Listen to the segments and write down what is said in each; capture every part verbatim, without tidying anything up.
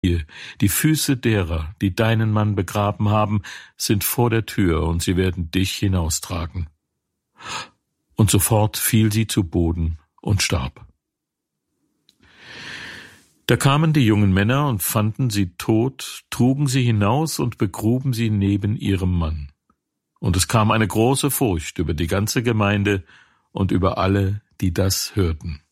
Die Füße derer, die deinen Mann begraben haben, sind vor der Tür, und sie werden dich hinaustragen. Und sofort fiel sie zu Boden und starb. Da kamen die jungen Männer und fanden sie tot, trugen sie hinaus und begruben sie neben ihrem Mann. Und es kam eine große Furcht über die ganze Gemeinde und über alle, die das hörten.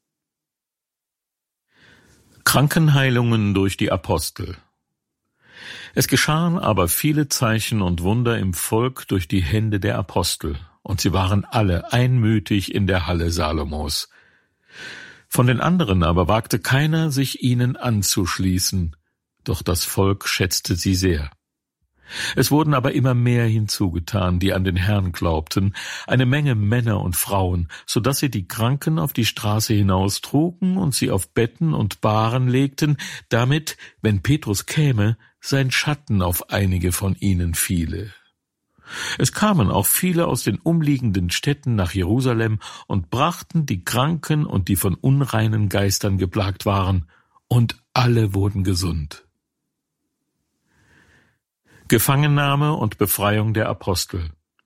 Krankenheilungen durch die Apostel. Es geschahen aber viele Zeichen und Wunder im Volk durch die Hände der Apostel, und sie waren alle einmütig in der Halle Salomos. Von den anderen aber wagte keiner, sich ihnen anzuschließen, doch das Volk schätzte sie sehr. Es wurden aber immer mehr hinzugetan, die an den Herrn glaubten, eine Menge Männer und Frauen, so dass sie die Kranken auf die Straße hinaustrugen und sie auf Betten und Bahren legten, damit, wenn Petrus käme, sein Schatten auf einige von ihnen fiele. Es kamen auch viele aus den umliegenden Städten nach Jerusalem und brachten die Kranken und die von unreinen Geistern geplagt waren, und alle wurden gesund. Gefangennahme und Befreiung der Apostel.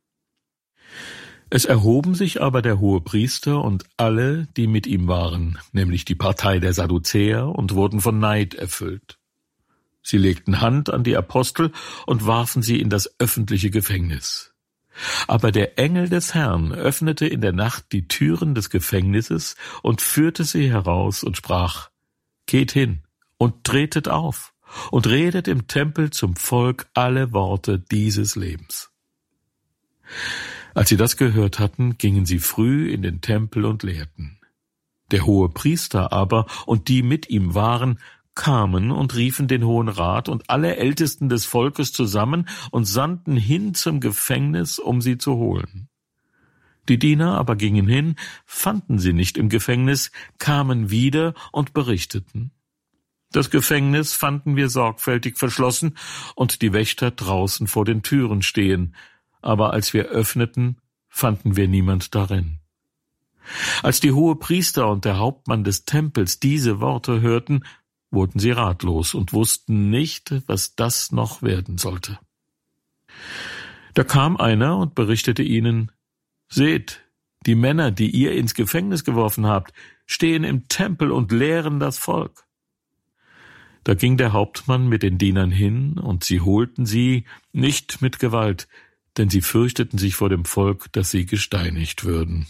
Es erhoben sich aber der Hohepriester und alle, die mit ihm waren, nämlich die Partei der Sadduzäer, und wurden von Neid erfüllt. Sie legten Hand an die Apostel und warfen sie in das öffentliche Gefängnis. Aber der Engel des Herrn öffnete in der Nacht die Türen des Gefängnisses und führte sie heraus und sprach: Geht hin und tretet auf und redet im Tempel zum Volk alle Worte dieses Lebens. Als sie das gehört hatten, gingen sie früh in den Tempel und lehrten. Der Hohepriester aber und die mit ihm waren, kamen und riefen den Hohen Rat und alle Ältesten des Volkes zusammen und sandten hin zum Gefängnis, um sie zu holen. Die Diener aber gingen hin, fanden sie nicht im Gefängnis, kamen wieder und berichteten: Das Gefängnis fanden wir sorgfältig verschlossen und die Wächter draußen vor den Türen stehen, aber als wir öffneten, fanden wir niemand darin. Als die Hohepriester und der Hauptmann des Tempels diese Worte hörten, wurden sie ratlos und wussten nicht, was das noch werden sollte. Da kam einer und berichtete ihnen: Seht, die Männer, die ihr ins Gefängnis geworfen habt, stehen im Tempel und lehren das Volk. Da ging der Hauptmann mit den Dienern hin, und sie holten sie nicht mit Gewalt, denn sie fürchteten sich vor dem Volk, dass sie gesteinigt würden.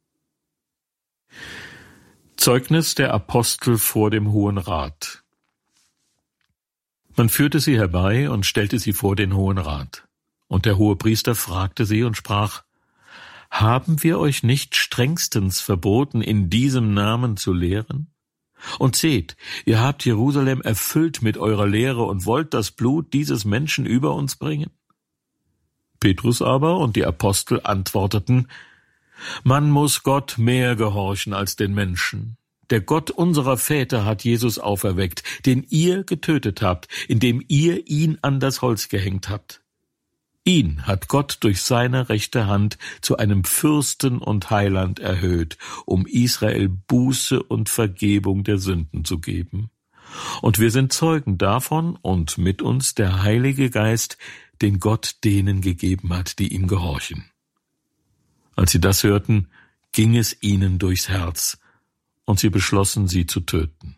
Zeugnis der Apostel vor dem Hohen Rat. Man führte sie herbei und stellte sie vor den Hohen Rat. Und der Hohepriester fragte sie und sprach: Haben wir euch nicht strengstens verboten, in diesem Namen zu lehren? Und seht, ihr habt Jerusalem erfüllt mit eurer Lehre und wollt das Blut dieses Menschen über uns bringen? Petrus aber und die Apostel antworteten: Man muss Gott mehr gehorchen als den Menschen. Der Gott unserer Väter hat Jesus auferweckt, den ihr getötet habt, indem ihr ihn an das Holz gehängt habt. Ihn hat Gott durch seine rechte Hand zu einem Fürsten und Heiland erhöht, um Israel Buße und Vergebung der Sünden zu geben. Und wir sind Zeugen davon und mit uns der Heilige Geist, den Gott denen gegeben hat, die ihm gehorchen. Als sie das hörten, ging es ihnen durchs Herz, und sie beschlossen, sie zu töten.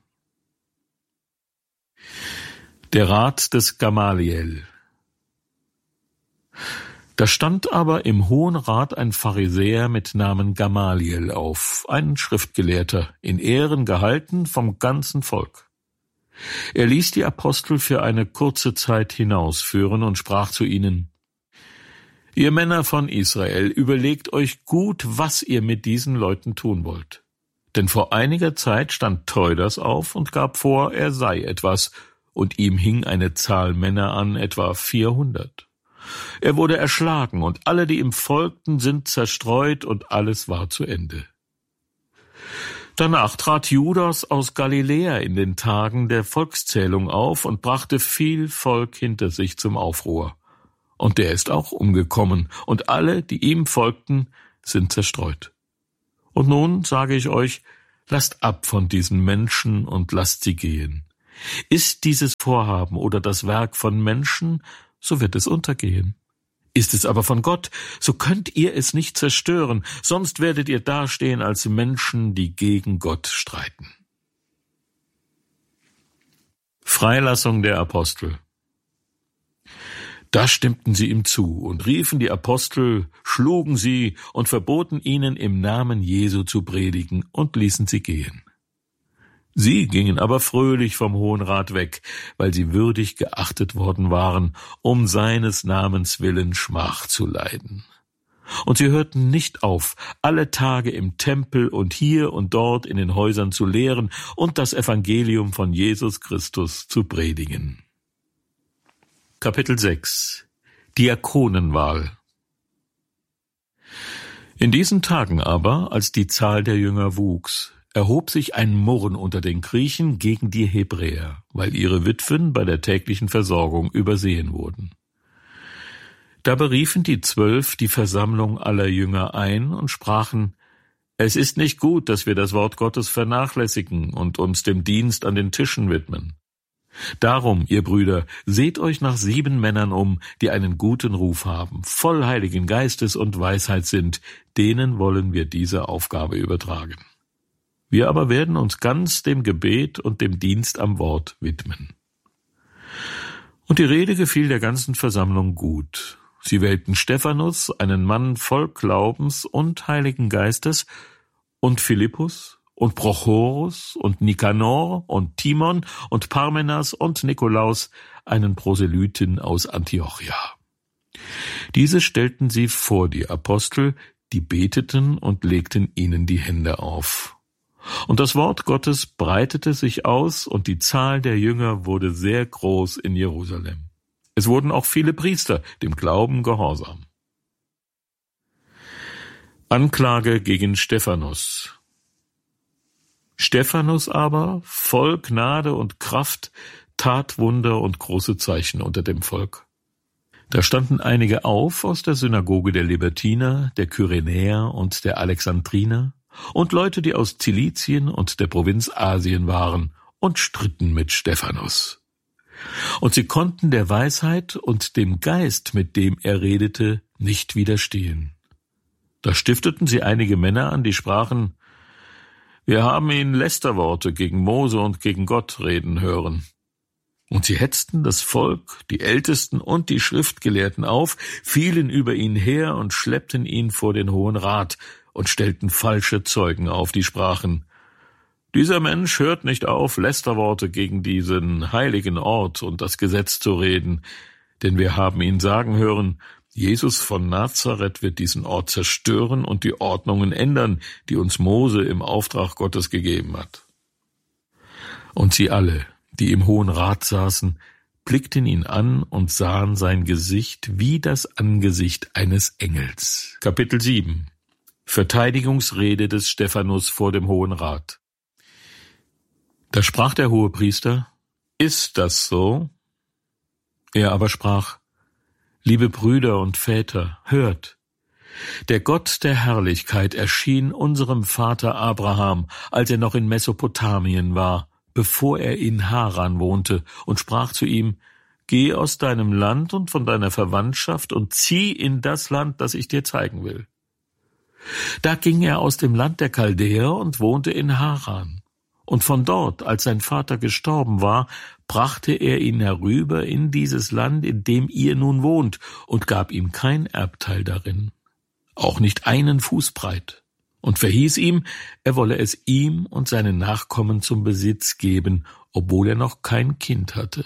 Der Rat des Gamaliel. Da stand aber im Hohen Rat ein Pharisäer mit Namen Gamaliel auf, ein Schriftgelehrter, in Ehren gehalten vom ganzen Volk. Er ließ die Apostel für eine kurze Zeit hinausführen und sprach zu ihnen: Ihr Männer von Israel, überlegt euch gut, was ihr mit diesen Leuten tun wollt. Denn vor einiger Zeit stand Theudas auf und gab vor, er sei etwas, und ihm hing eine Zahl Männer an, etwa vierhundert. Er wurde erschlagen, und alle, die ihm folgten, sind zerstreut, und alles war zu Ende. Danach trat Judas aus Galiläa in den Tagen der Volkszählung auf und brachte viel Volk hinter sich zum Aufruhr. Und der ist auch umgekommen, und alle, die ihm folgten, sind zerstreut. Und nun sage ich euch, lasst ab von diesen Menschen und lasst sie gehen. Ist dieses Vorhaben oder das Werk von Menschen, so wird es untergehen. Ist es aber von Gott, so könnt ihr es nicht zerstören, sonst werdet ihr dastehen als Menschen, die gegen Gott streiten. Freilassung der Apostel. Da stimmten sie ihm zu und riefen die Apostel, schlugen sie und verboten ihnen, im Namen Jesu zu predigen und ließen sie gehen. Sie gingen aber fröhlich vom Hohen Rat weg, weil sie würdig geachtet worden waren, um seines Namens willen Schmach zu leiden. Und sie hörten nicht auf, alle Tage im Tempel und hier und dort in den Häusern zu lehren und das Evangelium von Jesus Christus zu predigen. Kapitel sechs. Diakonenwahl. In diesen Tagen aber, als die Zahl der Jünger wuchs, erhob sich ein Murren unter den Griechen gegen die Hebräer, weil ihre Witwen bei der täglichen Versorgung übersehen wurden. Da beriefen die Zwölf die Versammlung aller Jünger ein und sprachen: Es ist nicht gut, dass wir das Wort Gottes vernachlässigen und uns dem Dienst an den Tischen widmen. Darum, ihr Brüder, seht euch nach sieben Männern um, die einen guten Ruf haben, voll Heiligen Geistes und Weisheit sind, denen wollen wir diese Aufgabe übertragen. Wir aber werden uns ganz dem Gebet und dem Dienst am Wort widmen. Und die Rede gefiel der ganzen Versammlung gut. Sie wählten Stephanus, einen Mann voll Glaubens und Heiligen Geistes, und Philippus und Prochorus und Nikanor und Timon und Parmenas und Nikolaus, einen Proselyten aus Antiochia. Diese stellten sie vor die Apostel, die beteten und legten ihnen die Hände auf. Und das Wort Gottes breitete sich aus, und die Zahl der Jünger wurde sehr groß in Jerusalem. Es wurden auch viele Priester dem Glauben gehorsam. Anklage gegen Stephanus. Stephanus aber, voll Gnade und Kraft, tat Wunder und große Zeichen unter dem Volk. Da standen einige auf aus der Synagoge der Libertiner, der Kyrenäer und der Alexandriner, und Leute, die aus Zilizien und der Provinz Asien waren, und stritten mit Stephanus. Und sie konnten der Weisheit und dem Geist, mit dem er redete, nicht widerstehen. Da stifteten sie einige Männer an, die sprachen: Wir haben ihn Lästerworte gegen Mose und gegen Gott reden hören. Und sie hetzten das Volk, die Ältesten und die Schriftgelehrten auf, fielen über ihn her und schleppten ihn vor den Hohen Rat und stellten falsche Zeugen auf, die sprachen: Dieser Mensch hört nicht auf, Lästerworte gegen diesen heiligen Ort und das Gesetz zu reden, denn wir haben ihn sagen hören, Jesus von Nazareth wird diesen Ort zerstören und die Ordnungen ändern, die uns Mose im Auftrag Gottes gegeben hat. Und sie alle, die im Hohen Rat saßen, blickten ihn an und sahen sein Gesicht wie das Angesicht eines Engels. Kapitel sieben. Verteidigungsrede des Stephanus vor dem Hohen Rat. Da sprach der Hohepriester: Ist das so? Er aber sprach: Liebe Brüder und Väter, hört! Der Gott der Herrlichkeit erschien unserem Vater Abraham, als er noch in Mesopotamien war, bevor er in Haran wohnte, und sprach zu ihm: Geh aus deinem Land und von deiner Verwandtschaft und zieh in das Land, das ich dir zeigen will. Da ging er aus dem Land der Chaldäer und wohnte in Haran. Und von dort, als sein Vater gestorben war, brachte er ihn herüber in dieses Land, in dem ihr nun wohnt, und gab ihm kein Erbteil darin, auch nicht einen Fuß breit, und verhieß ihm, er wolle es ihm und seinen Nachkommen zum Besitz geben, obwohl er noch kein Kind hatte.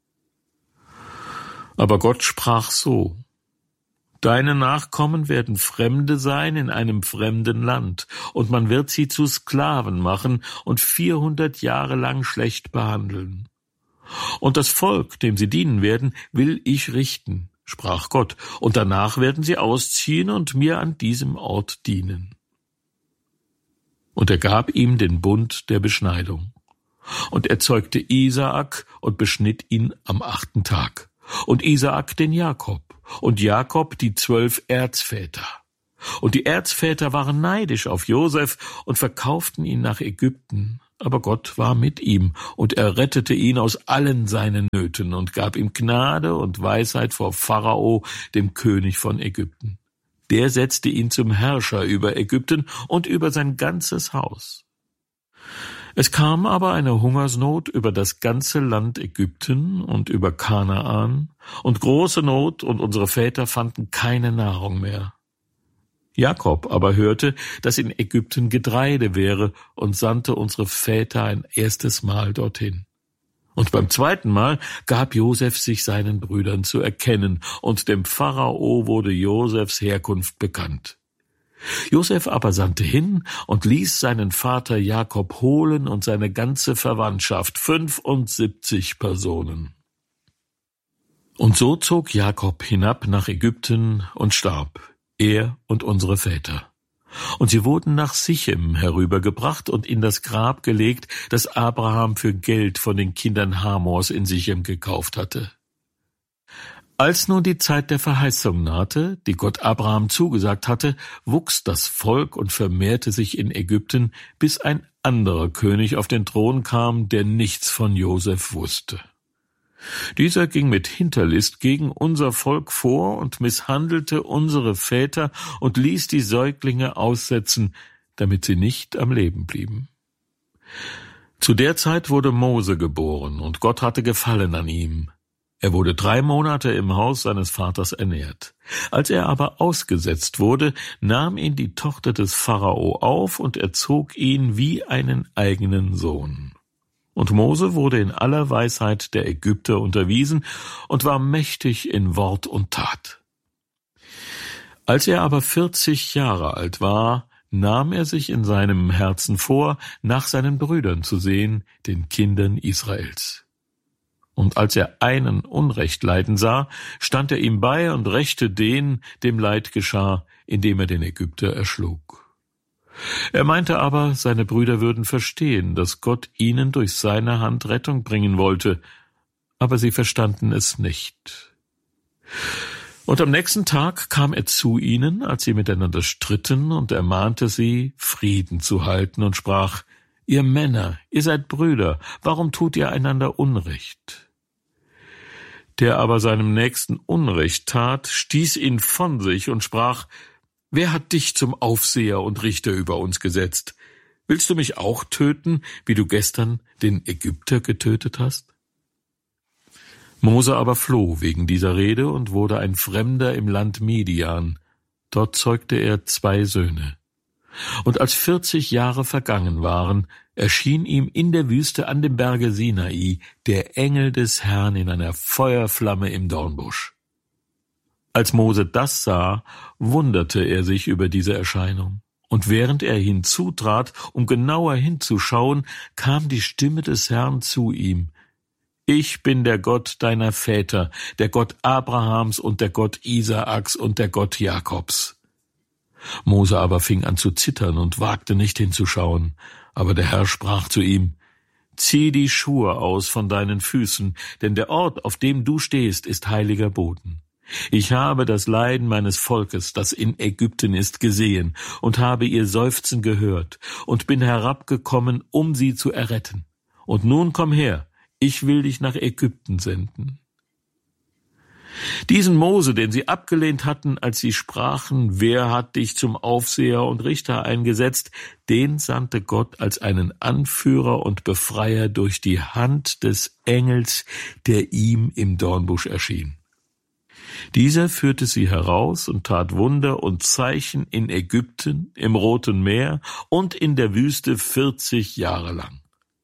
Aber Gott sprach so: Deine Nachkommen werden Fremde sein in einem fremden Land, und man wird sie zu Sklaven machen und vierhundert Jahre lang schlecht behandeln. Und das Volk, dem sie dienen werden, will ich richten, sprach Gott, und danach werden sie ausziehen und mir an diesem Ort dienen. Und er gab ihm den Bund der Beschneidung. Und er zeugte Isaak und beschnitt ihn am achten Tag. Und Isaak den Jakob. Und Jakob die zwölf Erzväter. Und die Erzväter waren neidisch auf Josef und verkauften ihn nach Ägypten. aber Gott war mit ihm, und er rettete ihn aus allen seinen Nöten und gab ihm Gnade und Weisheit vor Pharao, dem König von Ägypten. Der setzte ihn zum Herrscher über Ägypten und über sein ganzes Haus. Es kam aber eine Hungersnot über das ganze Land Ägypten und über Kanaan und große Not, und unsere Väter fanden keine Nahrung mehr. Jakob aber hörte, dass in Ägypten Getreide wäre, und sandte unsere Väter ein erstes Mal dorthin. Und beim zweiten Mal gab Josef sich seinen Brüdern zu erkennen, und dem Pharao wurde Josefs Herkunft bekannt. Josef aber sandte hin und ließ seinen Vater Jakob holen und seine ganze Verwandtschaft, fünfundsiebzig Personen. Und so zog Jakob hinab nach Ägypten und starb, er und unsere Väter. Und sie wurden nach Sichem herübergebracht und in das Grab gelegt, das Abraham für Geld von den Kindern Hamors in Sichem gekauft hatte. Als nun die Zeit der Verheißung nahte, die Gott Abraham zugesagt hatte, wuchs das Volk und vermehrte sich in Ägypten, bis ein anderer König auf den Thron kam, der nichts von Josef wusste. Dieser ging mit Hinterlist gegen unser Volk vor und misshandelte unsere Väter und ließ die Säuglinge aussetzen, damit sie nicht am Leben blieben. Zu der Zeit wurde Mose geboren, und Gott hatte Gefallen an ihm. Er wurde drei Monate im Haus seines Vaters ernährt. Als er aber ausgesetzt wurde, nahm ihn die Tochter des Pharao auf und erzog ihn wie einen eigenen Sohn. Und Mose wurde in aller Weisheit der Ägypter unterwiesen und war mächtig in Wort und Tat. Als er aber vierzig Jahre alt war, nahm er sich in seinem Herzen vor, nach seinen Brüdern zu sehen, den Kindern Israels. Und als er einen Unrecht leiden sah, stand er ihm bei und rächte den, dem Leid geschah, indem er den Ägypter erschlug. Er meinte aber, seine Brüder würden verstehen, dass Gott ihnen durch seine Hand Rettung bringen wollte, aber sie verstanden es nicht. Und am nächsten Tag kam er zu ihnen, als sie miteinander stritten, und ermahnte sie, Frieden zu halten, und sprach: Ihr Männer, ihr seid Brüder, warum tut ihr einander Unrecht? Der aber seinem Nächsten Unrecht tat, stieß ihn von sich und sprach: Wer hat dich zum Aufseher und Richter über uns gesetzt? Willst du mich auch töten, wie du gestern den Ägypter getötet hast? Mose aber floh wegen dieser Rede und wurde ein Fremder im Land Midian. Dort zeugte er zwei Söhne. Und als vierzig Jahre vergangen waren, erschien ihm in der Wüste an dem Berge Sinai der Engel des Herrn in einer Feuerflamme im Dornbusch. Als Mose das sah, wunderte er sich über diese Erscheinung. Und während er hinzutrat, um genauer hinzuschauen, kam die Stimme des Herrn zu ihm: Ich bin der Gott deiner Väter, der Gott Abrahams und der Gott Isaaks und der Gott Jakobs. Mose aber fing an zu zittern und wagte nicht hinzuschauen. Aber der Herr sprach zu ihm: Zieh die Schuhe aus von deinen Füßen, denn der Ort, auf dem du stehst, ist heiliger Boden. Ich habe das Leiden meines Volkes, das in Ägypten ist, gesehen und habe ihr Seufzen gehört und bin herabgekommen, um sie zu erretten. Und nun komm her, ich will dich nach Ägypten senden. Diesen Mose, den sie abgelehnt hatten, als sie sprachen: Wer hat dich zum Aufseher und Richter eingesetzt? Den sandte Gott als einen Anführer und Befreier durch die Hand des Engels, der ihm im Dornbusch erschien. Dieser führte sie heraus und tat Wunder und Zeichen in Ägypten, im Roten Meer und in der Wüste vierzig Jahre lang.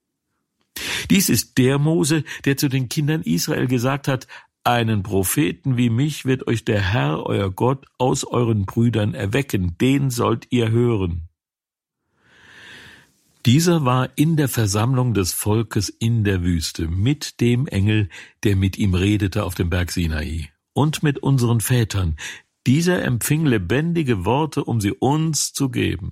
Dies ist der Mose, der zu den Kindern Israel gesagt hat: Einen Propheten wie mich wird euch der Herr, euer Gott, aus euren Brüdern erwecken, den sollt ihr hören. Dieser war in der Versammlung des Volkes in der Wüste mit dem Engel, der mit ihm redete auf dem Berg Sinai, und mit unseren Vätern. Dieser empfing lebendige Worte, um sie uns zu geben.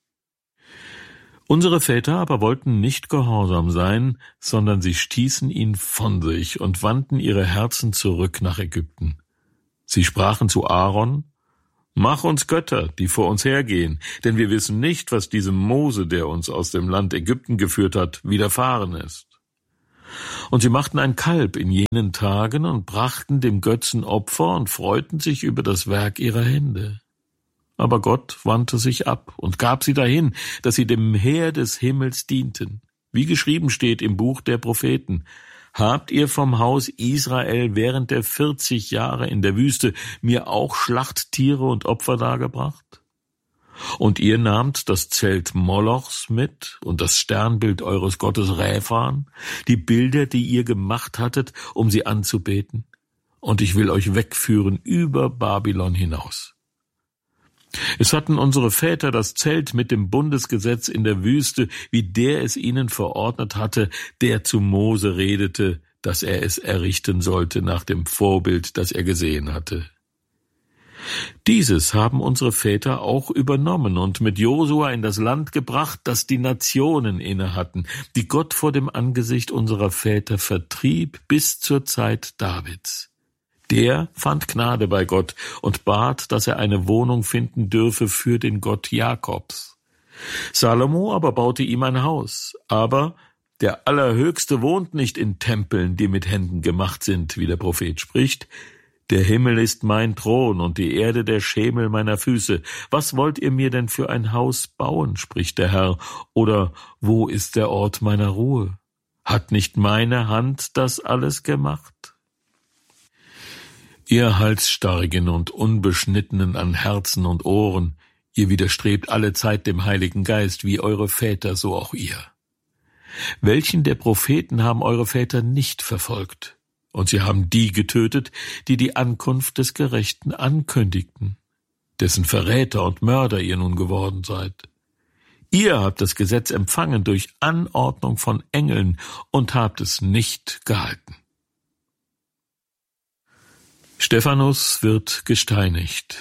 Unsere Väter aber wollten nicht gehorsam sein, sondern sie stießen ihn von sich und wandten ihre Herzen zurück nach Ägypten. Sie sprachen zu Aaron: Mach uns Götter, die vor uns hergehen, denn wir wissen nicht, was diesem Mose, der uns aus dem Land Ägypten geführt hat, widerfahren ist. Und sie machten ein Kalb in jenen Tagen und brachten dem Götzen Opfer und freuten sich über das Werk ihrer Hände. Aber Gott wandte sich ab und gab sie dahin, dass sie dem Heer des Himmels dienten. Wie geschrieben steht im Buch der Propheten: Habt ihr vom Haus Israel während der vierzig Jahre in der Wüste mir auch Schlachttiere und Opfer dargebracht? Und ihr nahmt das Zelt Molochs mit und das Sternbild eures Gottes Rephan, die Bilder, die ihr gemacht hattet, um sie anzubeten. Und ich will euch wegführen über Babylon hinaus. Es hatten unsere Väter das Zelt mit dem Bundesgesetz in der Wüste, wie der es ihnen verordnet hatte, der zu Mose redete, dass er es errichten sollte nach dem Vorbild, das er gesehen hatte. Dieses haben unsere Väter auch übernommen und mit Josua in das Land gebracht, das die Nationen innehatten, die Gott vor dem Angesicht unserer Väter vertrieb bis zur Zeit Davids. Der fand Gnade bei Gott und bat, dass er eine Wohnung finden dürfe für den Gott Jakobs. Salomo aber baute ihm ein Haus, aber der Allerhöchste wohnt nicht in Tempeln, die mit Händen gemacht sind, wie der Prophet spricht. Der Himmel ist mein Thron und die Erde der Schemel meiner Füße. Was wollt ihr mir denn für ein Haus bauen, spricht der Herr, oder wo ist der Ort meiner Ruhe? Hat nicht meine Hand das alles gemacht? Ihr Halsstarrigen und Unbeschnittenen an Herzen und Ohren, ihr widerstrebt allezeit dem Heiligen Geist, wie eure Väter, so auch ihr. Welchen der Propheten haben eure Väter nicht verfolgt? Und sie haben die getötet, die die Ankunft des Gerechten ankündigten, dessen Verräter und Mörder ihr nun geworden seid. Ihr habt das Gesetz empfangen durch Anordnung von Engeln und habt es nicht gehalten. Stephanus wird gesteinigt.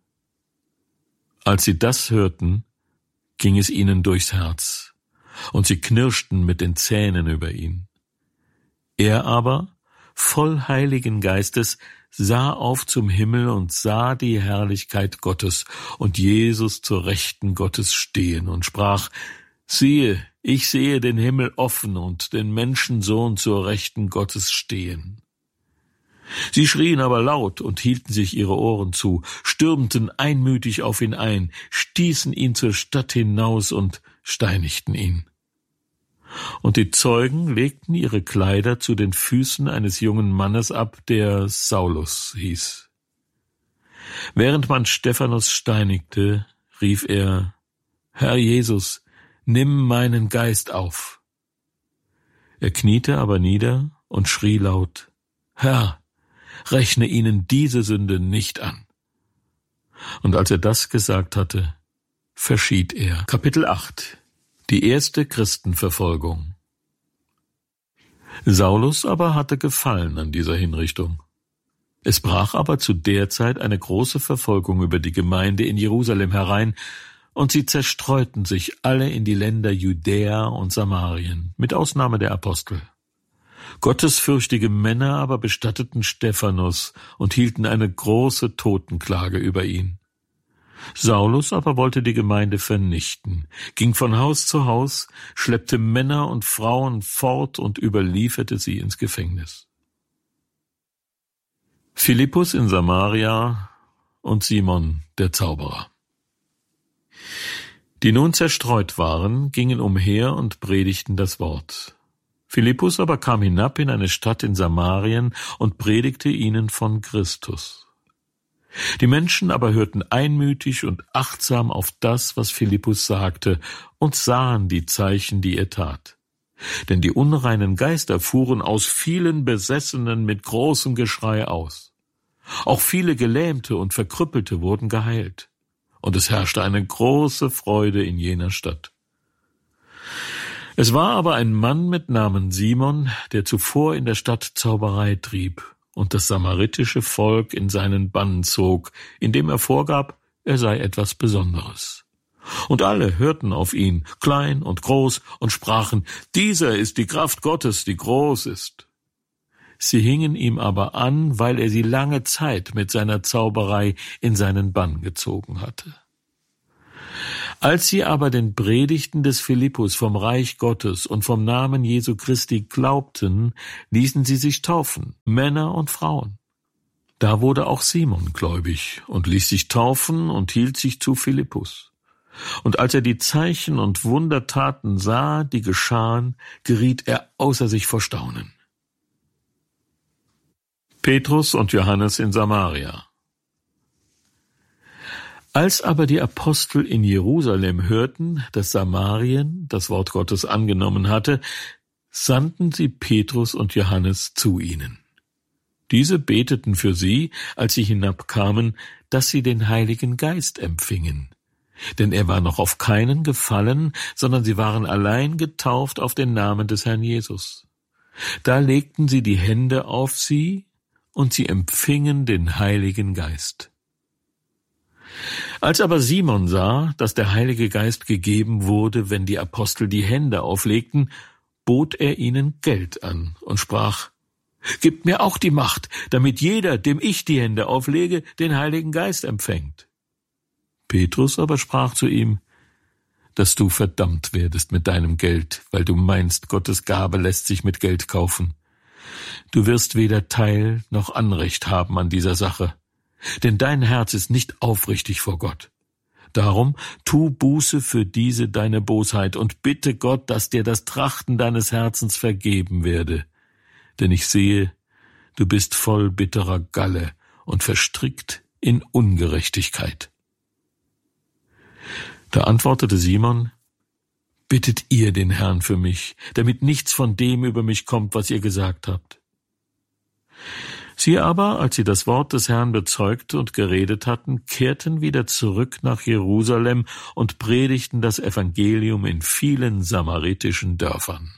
Als sie das hörten, ging es ihnen durchs Herz, und sie knirschten mit den Zähnen über ihn. Er aber, voll Heiligen Geistes, sah auf zum Himmel und sah die Herrlichkeit Gottes und Jesus zur Rechten Gottes stehen und sprach: Siehe, ich sehe den Himmel offen und den Menschensohn zur Rechten Gottes stehen. Sie schrien aber laut und hielten sich ihre Ohren zu, stürmten einmütig auf ihn ein, stießen ihn zur Stadt hinaus und steinigten ihn. Und die Zeugen legten ihre Kleider zu den Füßen eines jungen Mannes ab, der Saulus hieß. Während man Stephanus steinigte, rief er: Herr Jesus, nimm meinen Geist auf. Er kniete aber nieder und schrie laut: Herr, rechne ihnen diese Sünde nicht an. Und als er das gesagt hatte, verschied er. Kapitel acht. Die erste Christenverfolgung. Saulus aber hatte Gefallen an dieser Hinrichtung. Es brach aber zu der Zeit eine große Verfolgung über die Gemeinde in Jerusalem herein, und sie zerstreuten sich alle in die Länder Judäa und Samarien, mit Ausnahme der Apostel. Gottesfürchtige Männer aber bestatteten Stephanus und hielten eine große Totenklage über ihn. Saulus aber wollte die Gemeinde vernichten, ging von Haus zu Haus, schleppte Männer und Frauen fort und überlieferte sie ins Gefängnis. Philippus in Samaria und Simon der Zauberer. Die nun zerstreut waren, gingen umher und predigten das Wort. Philippus aber kam hinab in eine Stadt in Samarien und predigte ihnen von Christus. Die Menschen aber hörten einmütig und achtsam auf das, was Philippus sagte, und sahen die Zeichen, die er tat. Denn die unreinen Geister fuhren aus vielen Besessenen mit großem Geschrei aus. Auch viele Gelähmte und Verkrüppelte wurden geheilt, und es herrschte eine große Freude in jener Stadt. Es war aber ein Mann mit Namen Simon, der zuvor in der Stadt Zauberei trieb und das samaritische Volk in seinen Bann zog, indem er vorgab, er sei etwas Besonderes. Und alle hörten auf ihn, klein und groß, und sprachen: Dieser ist die Kraft Gottes, die groß ist. Sie hingen ihm aber an, weil er sie lange Zeit mit seiner Zauberei in seinen Bann gezogen hatte. Als sie aber den Predigten des Philippus vom Reich Gottes und vom Namen Jesu Christi glaubten, ließen sie sich taufen, Männer und Frauen. Da wurde auch Simon gläubig und ließ sich taufen und hielt sich zu Philippus. Und als er die Zeichen und Wundertaten sah, die geschahen, geriet er außer sich vor Staunen. Petrus und Johannes in Samaria. Als aber die Apostel in Jerusalem hörten, dass Samarien das Wort Gottes angenommen hatte, sandten sie Petrus und Johannes zu ihnen. Diese beteten für sie, als sie hinabkamen, dass sie den Heiligen Geist empfingen. Denn er war noch auf keinen gefallen, sondern sie waren allein getauft auf den Namen des Herrn Jesus. Da legten sie die Hände auf sie, und sie empfingen den Heiligen Geist. Als aber Simon sah, dass der Heilige Geist gegeben wurde, wenn die Apostel die Hände auflegten, bot er ihnen Geld an und sprach: »Gebt mir auch die Macht, damit jeder, dem ich die Hände auflege, den Heiligen Geist empfängt.« Petrus aber sprach zu ihm: »Dass du verdammt werdest mit deinem Geld, weil du meinst, Gottes Gabe lässt sich mit Geld kaufen. Du wirst weder Teil noch Anrecht haben an dieser Sache, denn dein Herz ist nicht aufrichtig vor Gott. Darum tu Buße für diese deine Bosheit und bitte Gott, dass dir das Trachten deines Herzens vergeben werde. Denn ich sehe, du bist voll bitterer Galle und verstrickt in Ungerechtigkeit.« Da antwortete Simon: »Bittet ihr den Herrn für mich, damit nichts von dem über mich kommt, was ihr gesagt habt.« Sie aber, als sie das Wort des Herrn bezeugt und geredet hatten, kehrten wieder zurück nach Jerusalem und predigten das Evangelium in vielen samaritischen Dörfern.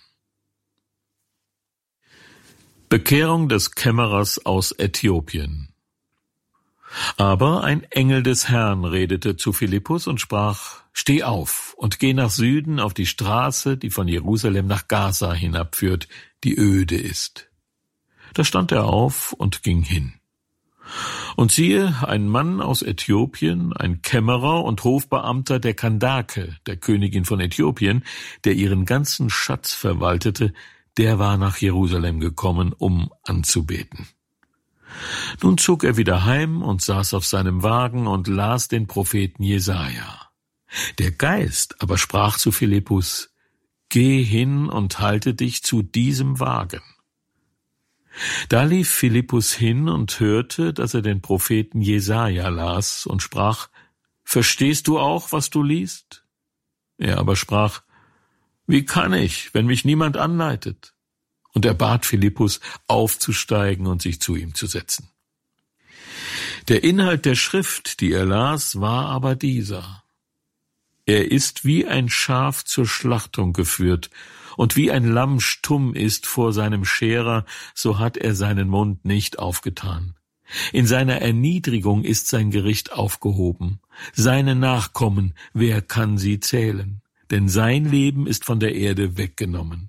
Bekehrung des Kämmerers aus Äthiopien. Aber ein Engel des Herrn redete zu Philippus und sprach: »Steh auf und geh nach Süden auf die Straße, die von Jerusalem nach Gaza hinabführt, die öde ist.« Da stand er auf und ging hin. Und siehe, ein Mann aus Äthiopien, ein Kämmerer und Hofbeamter der Kandake, der Königin von Äthiopien, der ihren ganzen Schatz verwaltete, der war nach Jerusalem gekommen, um anzubeten. Nun zog er wieder heim und saß auf seinem Wagen und las den Propheten Jesaja. Der Geist aber sprach zu Philippus: »Geh hin und halte dich zu diesem Wagen.« Da lief Philippus hin und hörte, dass er den Propheten Jesaja las und sprach: »Verstehst du auch, was du liest?« Er aber sprach: »Wie kann ich, wenn mich niemand anleitet?« Und er bat Philippus, aufzusteigen und sich zu ihm zu setzen. Der Inhalt der Schrift, die er las, war aber dieser: Er ist wie ein Schaf zur Schlachtung geführt, und wie ein Lamm stumm ist vor seinem Scherer, so hat er seinen Mund nicht aufgetan. In seiner Erniedrigung ist sein Gericht aufgehoben. Seine Nachkommen, wer kann sie zählen? Denn sein Leben ist von der Erde weggenommen.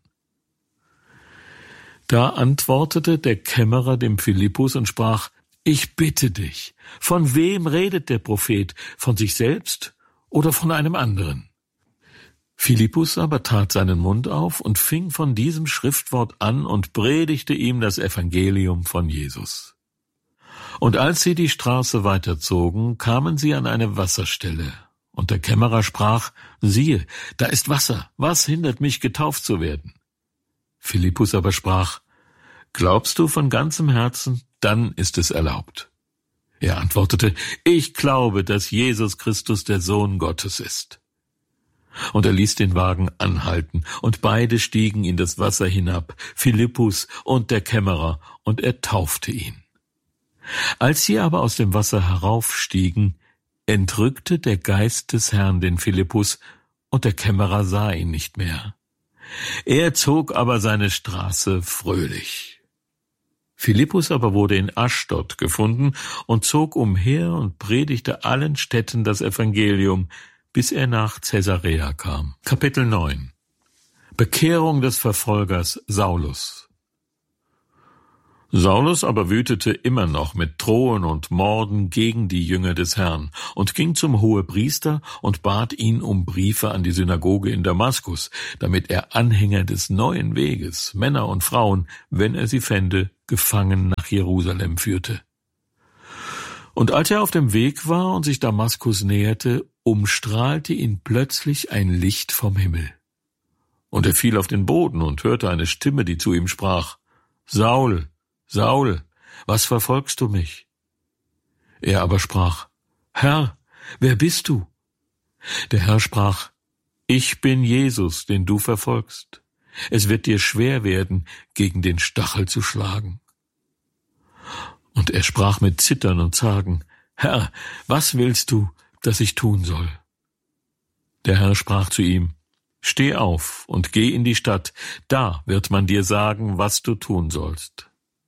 Da antwortete der Kämmerer dem Philippus und sprach: »Ich bitte dich, von wem redet der Prophet? Von sich selbst oder von einem anderen?« Philippus aber tat seinen Mund auf und fing von diesem Schriftwort an und predigte ihm das Evangelium von Jesus. Und als sie die Straße weiterzogen, kamen sie an eine Wasserstelle. Und der Kämmerer sprach: »Siehe, da ist Wasser, was hindert mich, getauft zu werden?« Philippus aber sprach: »Glaubst du von ganzem Herzen, dann ist es erlaubt.« Er antwortete: »Ich glaube, dass Jesus Christus der Sohn Gottes ist.« Und er ließ den Wagen anhalten, und beide stiegen in das Wasser hinab, Philippus und der Kämmerer, und er taufte ihn. Als sie aber aus dem Wasser heraufstiegen, entrückte der Geist des Herrn den Philippus, und der Kämmerer sah ihn nicht mehr. Er zog aber seine Straße fröhlich. Philippus aber wurde in Aschdod gefunden und zog umher und predigte allen Städten das Evangelium, bis er nach Caesarea kam. Kapitel neun. Bekehrung des Verfolgers Saulus. Saulus aber wütete immer noch mit Drohen und Morden gegen die Jünger des Herrn und ging zum Hohepriester und bat ihn um Briefe an die Synagoge in Damaskus, damit er Anhänger des neuen Weges, Männer und Frauen, wenn er sie fände, gefangen nach Jerusalem führte. Und als er auf dem Weg war und sich Damaskus näherte, umstrahlte ihn plötzlich ein Licht vom Himmel. Und er fiel auf den Boden und hörte eine Stimme, die zu ihm sprach: »Saul, Saul, was verfolgst du mich?« Er aber sprach: »Herr, wer bist du?« Der Herr sprach: »Ich bin Jesus, den du verfolgst. Es wird dir schwer werden, gegen den Stachel zu schlagen.« Und er sprach mit Zittern und Zagen: »Herr, was willst du, dass ich tun soll?« Der Herr sprach zu ihm: »Steh auf und geh in die Stadt, da wird man dir sagen, was du tun sollst.«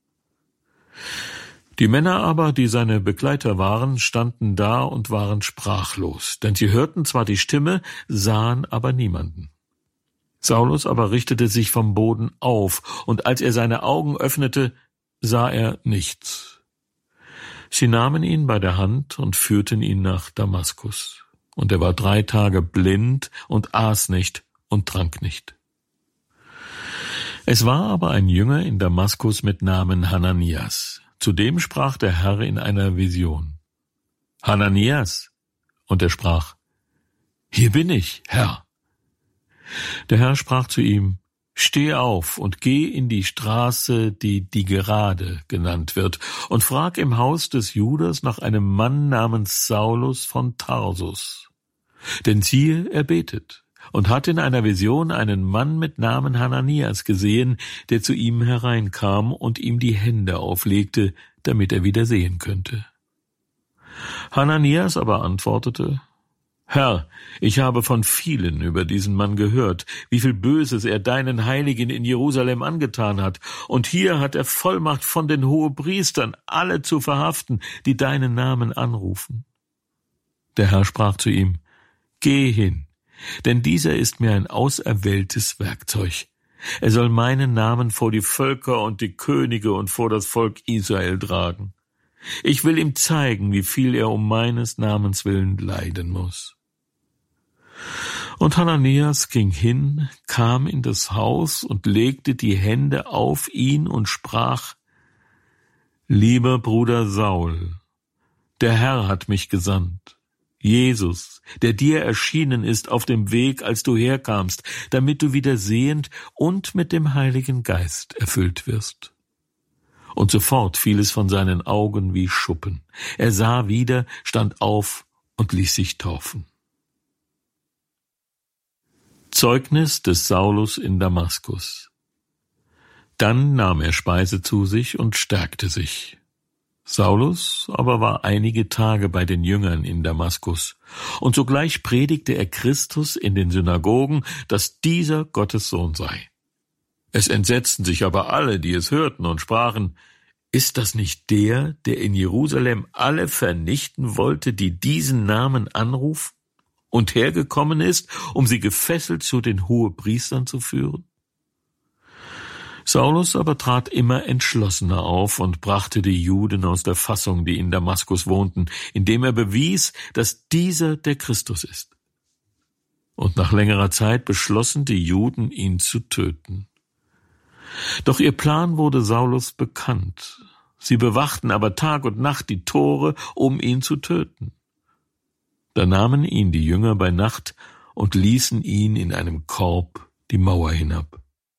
Die Männer aber, die seine Begleiter waren, standen da und waren sprachlos, denn sie hörten zwar die Stimme, sahen aber niemanden. Saulus aber richtete sich vom Boden auf, und als er seine Augen öffnete, sah er nichts. Sie nahmen ihn bei der Hand und führten ihn nach Damaskus. Und er war drei Tage blind und aß nicht und trank nicht. Es war aber ein Jünger in Damaskus mit Namen Hananias. Zu dem sprach der Herr in einer Vision: »Hananias!« Und er sprach: »Hier bin ich, Herr.« Der Herr sprach zu ihm: »Steh auf und geh in die Straße, die die Gerade genannt wird, und frag im Haus des Judas nach einem Mann namens Saulus von Tarsus. Denn siehe, er betet und hat in einer Vision einen Mann mit Namen Hananias gesehen, der zu ihm hereinkam und ihm die Hände auflegte, damit er wieder sehen könnte. Hananias aber antwortete: »Herr, ich habe von vielen über diesen Mann gehört, wie viel Böses er deinen Heiligen in Jerusalem angetan hat, und hier hat er Vollmacht von den Hohepriestern, alle zu verhaften, die deinen Namen anrufen.« Der Herr sprach zu ihm: »Geh hin, denn dieser ist mir ein auserwähltes Werkzeug. Er soll meinen Namen vor die Völker und die Könige und vor das Volk Israel tragen. Ich will ihm zeigen, wie viel er um meines Namens willen leiden muss.« Und Hananias ging hin, kam in das Haus und legte die Hände auf ihn und sprach: »Lieber Bruder Saul, der Herr hat mich gesandt, Jesus, der dir erschienen ist auf dem Weg, als du herkamst, damit du wieder sehend und mit dem Heiligen Geist erfüllt wirst.« Und sofort fiel es von seinen Augen wie Schuppen. Er sah wieder, stand auf und ließ sich taufen. Zeugnis des Saulus in Damaskus. Dann nahm er Speise zu sich und stärkte sich. Saulus aber war einige Tage bei den Jüngern in Damaskus, und sogleich predigte er Christus in den Synagogen, dass dieser Gottes Sohn sei. Es entsetzten sich aber alle, die es hörten, und sprachen: »Ist das nicht der, der in Jerusalem alle vernichten wollte, die diesen Namen anrufen, und hergekommen ist, um sie gefesselt zu den Hohepriestern zu führen?« Saulus aber trat immer entschlossener auf und brachte die Juden aus der Fassung, die in Damaskus wohnten, indem er bewies, dass dieser der Christus ist. Und nach längerer Zeit beschlossen die Juden, ihn zu töten. Doch ihr Plan wurde Saulus bekannt. Sie bewachten aber Tag und Nacht die Tore, um ihn zu töten. Da nahmen ihn die Jünger bei Nacht und ließen ihn in einem Korb die Mauer hinab.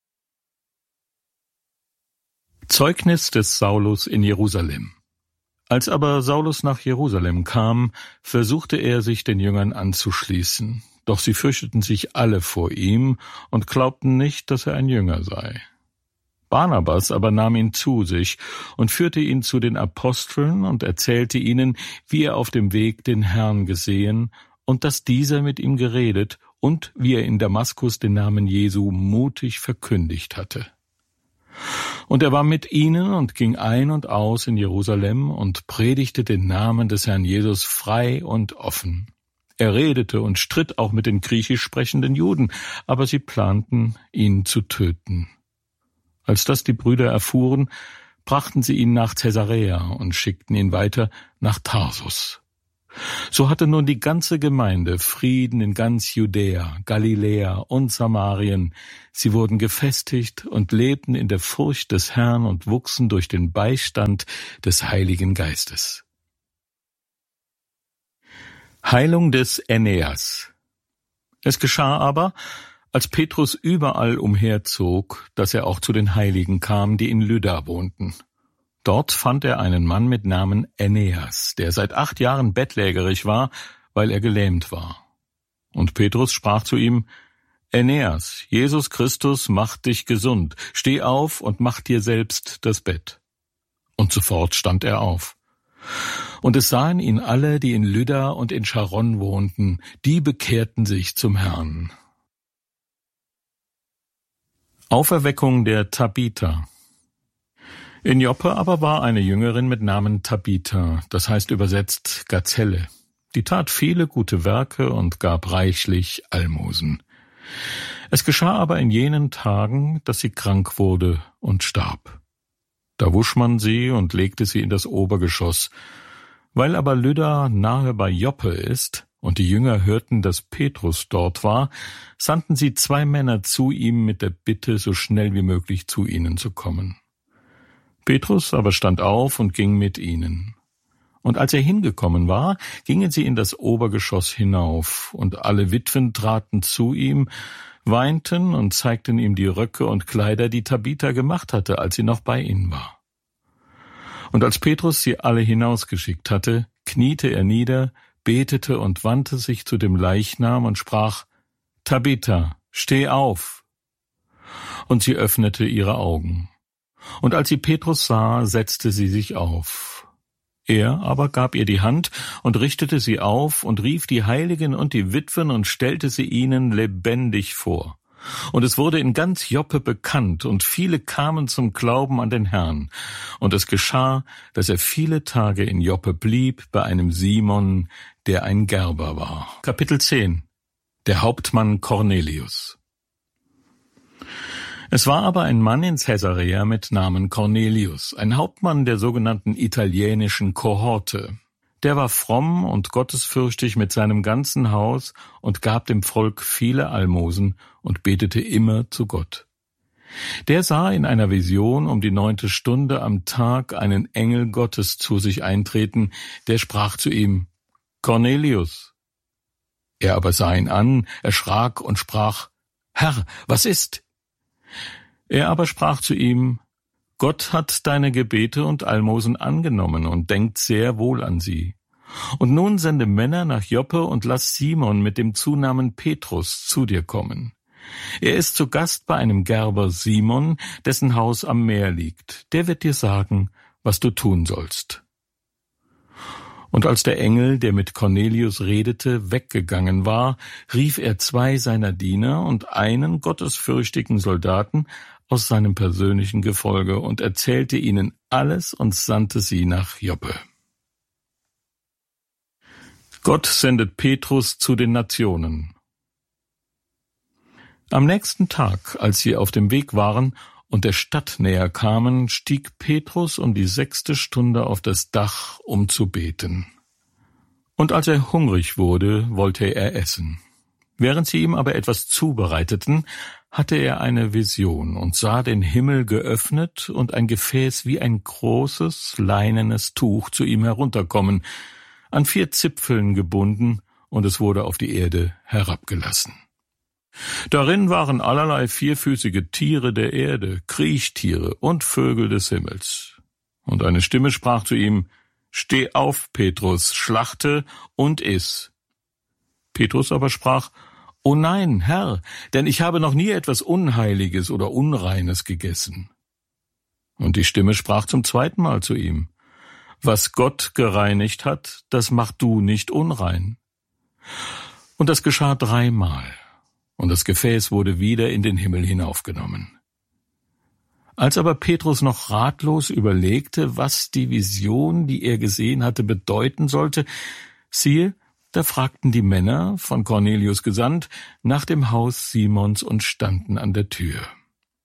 Zeugnis des Saulus in Jerusalem. Als aber Saulus nach Jerusalem kam, versuchte er, sich den Jüngern anzuschließen. Doch sie fürchteten sich alle vor ihm und glaubten nicht, dass er ein Jünger sei. Barnabas aber nahm ihn zu sich und führte ihn zu den Aposteln und erzählte ihnen, wie er auf dem Weg den Herrn gesehen und dass dieser mit ihm geredet und wie er in Damaskus den Namen Jesu mutig verkündigt hatte. Und er war mit ihnen und ging ein und aus in Jerusalem und predigte den Namen des Herrn Jesus frei und offen. Er redete und stritt auch mit den griechisch sprechenden Juden, aber sie planten, ihn zu töten. Als das die Brüder erfuhren, brachten sie ihn nach Caesarea und schickten ihn weiter nach Tarsus. So hatte nun die ganze Gemeinde Frieden in ganz Judäa, Galiläa und Samarien. Sie wurden gefestigt und lebten in der Furcht des Herrn und wuchsen durch den Beistand des Heiligen Geistes. Heilung des Aeneas. Es geschah aber, als Petrus überall umherzog, dass er auch zu den Heiligen kam, die in Lydda wohnten. Dort fand er einen Mann mit Namen Aeneas, der seit acht Jahren bettlägerig war, weil er gelähmt war. Und Petrus sprach zu ihm: Aeneas, Jesus Christus macht dich gesund, steh auf und mach dir selbst das Bett. Und sofort stand er auf. Und es sahen ihn alle, die in Lydda und in Charon wohnten, die bekehrten sich zum Herrn. Auferweckung der Tabitha. In Joppe aber war eine Jüngerin mit Namen Tabitha, das heißt übersetzt Gazelle. Die tat viele gute Werke und gab reichlich Almosen. Es geschah aber in jenen Tagen, dass sie krank wurde und starb. Da wusch man sie und legte sie in das Obergeschoss. Weil aber Lydda nahe bei Joppe ist und die Jünger hörten, dass Petrus dort war, sandten sie zwei Männer zu ihm mit der Bitte, so schnell wie möglich zu ihnen zu kommen. Petrus aber stand auf und ging mit ihnen. Und als er hingekommen war, gingen sie in das Obergeschoss hinauf, und alle Witwen traten zu ihm, weinten und zeigten ihm die Röcke und Kleider, die Tabitha gemacht hatte, als sie noch bei ihnen war. Und als Petrus sie alle hinausgeschickt hatte, kniete er nieder, betete und wandte sich zu dem Leichnam und sprach: Tabitha, steh auf! Und sie öffnete ihre Augen. Und als sie Petrus sah, setzte sie sich auf. Er aber gab ihr die Hand und richtete sie auf und rief die Heiligen und die Witwen und stellte sie ihnen lebendig vor. Und es wurde in ganz Joppe bekannt, und viele kamen zum Glauben an den Herrn. Und es geschah, dass er viele Tage in Joppe blieb bei einem Simon, der ein Gerber war. Kapitel zehn. Der Hauptmann Cornelius. Es war aber ein Mann in Caesarea mit Namen Cornelius, ein Hauptmann der sogenannten italienischen Kohorte. Der war fromm und gottesfürchtig mit seinem ganzen Haus und gab dem Volk viele Almosen und betete immer zu Gott. Der sah in einer Vision um die neunte Stunde am Tag einen Engel Gottes zu sich eintreten, der sprach zu ihm: Cornelius. Er aber sah ihn an, erschrak und sprach: Herr, was ist? Er aber sprach zu ihm: Gott hat deine Gebete und Almosen angenommen und denkt sehr wohl an sie. Und nun sende Männer nach Joppe und lass Simon mit dem Zunamen Petrus zu dir kommen. Er ist zu Gast bei einem Gerber Simon, dessen Haus am Meer liegt. Der wird dir sagen, was du tun sollst. Und als der Engel, der mit Cornelius redete, weggegangen war, rief er zwei seiner Diener und einen gottesfürchtigen Soldaten aus seinem persönlichen Gefolge und erzählte ihnen alles und sandte sie nach Joppe. Gott sendet Petrus zu den Nationen. Am nächsten Tag, als sie auf dem Weg waren und der Stadt näher kamen, stieg Petrus um die sechste Stunde auf das Dach, um zu beten. Und als er hungrig wurde, wollte er essen. Während sie ihm aber etwas zubereiteten, hatte er eine Vision und sah den Himmel geöffnet und ein Gefäß wie ein großes, leinenes Tuch zu ihm herunterkommen, an vier Zipfeln gebunden, und es wurde auf die Erde herabgelassen. Darin waren allerlei vierfüßige Tiere der Erde, Kriechtiere und Vögel des Himmels. Und eine Stimme sprach zu ihm: Steh auf, Petrus, schlachte und iss. Petrus aber sprach: O nein, Herr, denn ich habe noch nie etwas Unheiliges oder Unreines gegessen. Und die Stimme sprach zum zweiten Mal zu ihm: Was Gott gereinigt hat, das mach du nicht unrein. Und das geschah dreimal, und das Gefäß wurde wieder in den Himmel hinaufgenommen. Als aber Petrus noch ratlos überlegte, was die Vision, die er gesehen hatte, bedeuten sollte, siehe, da fragten die Männer, von Cornelius gesandt, nach dem Haus Simons und standen an der Tür.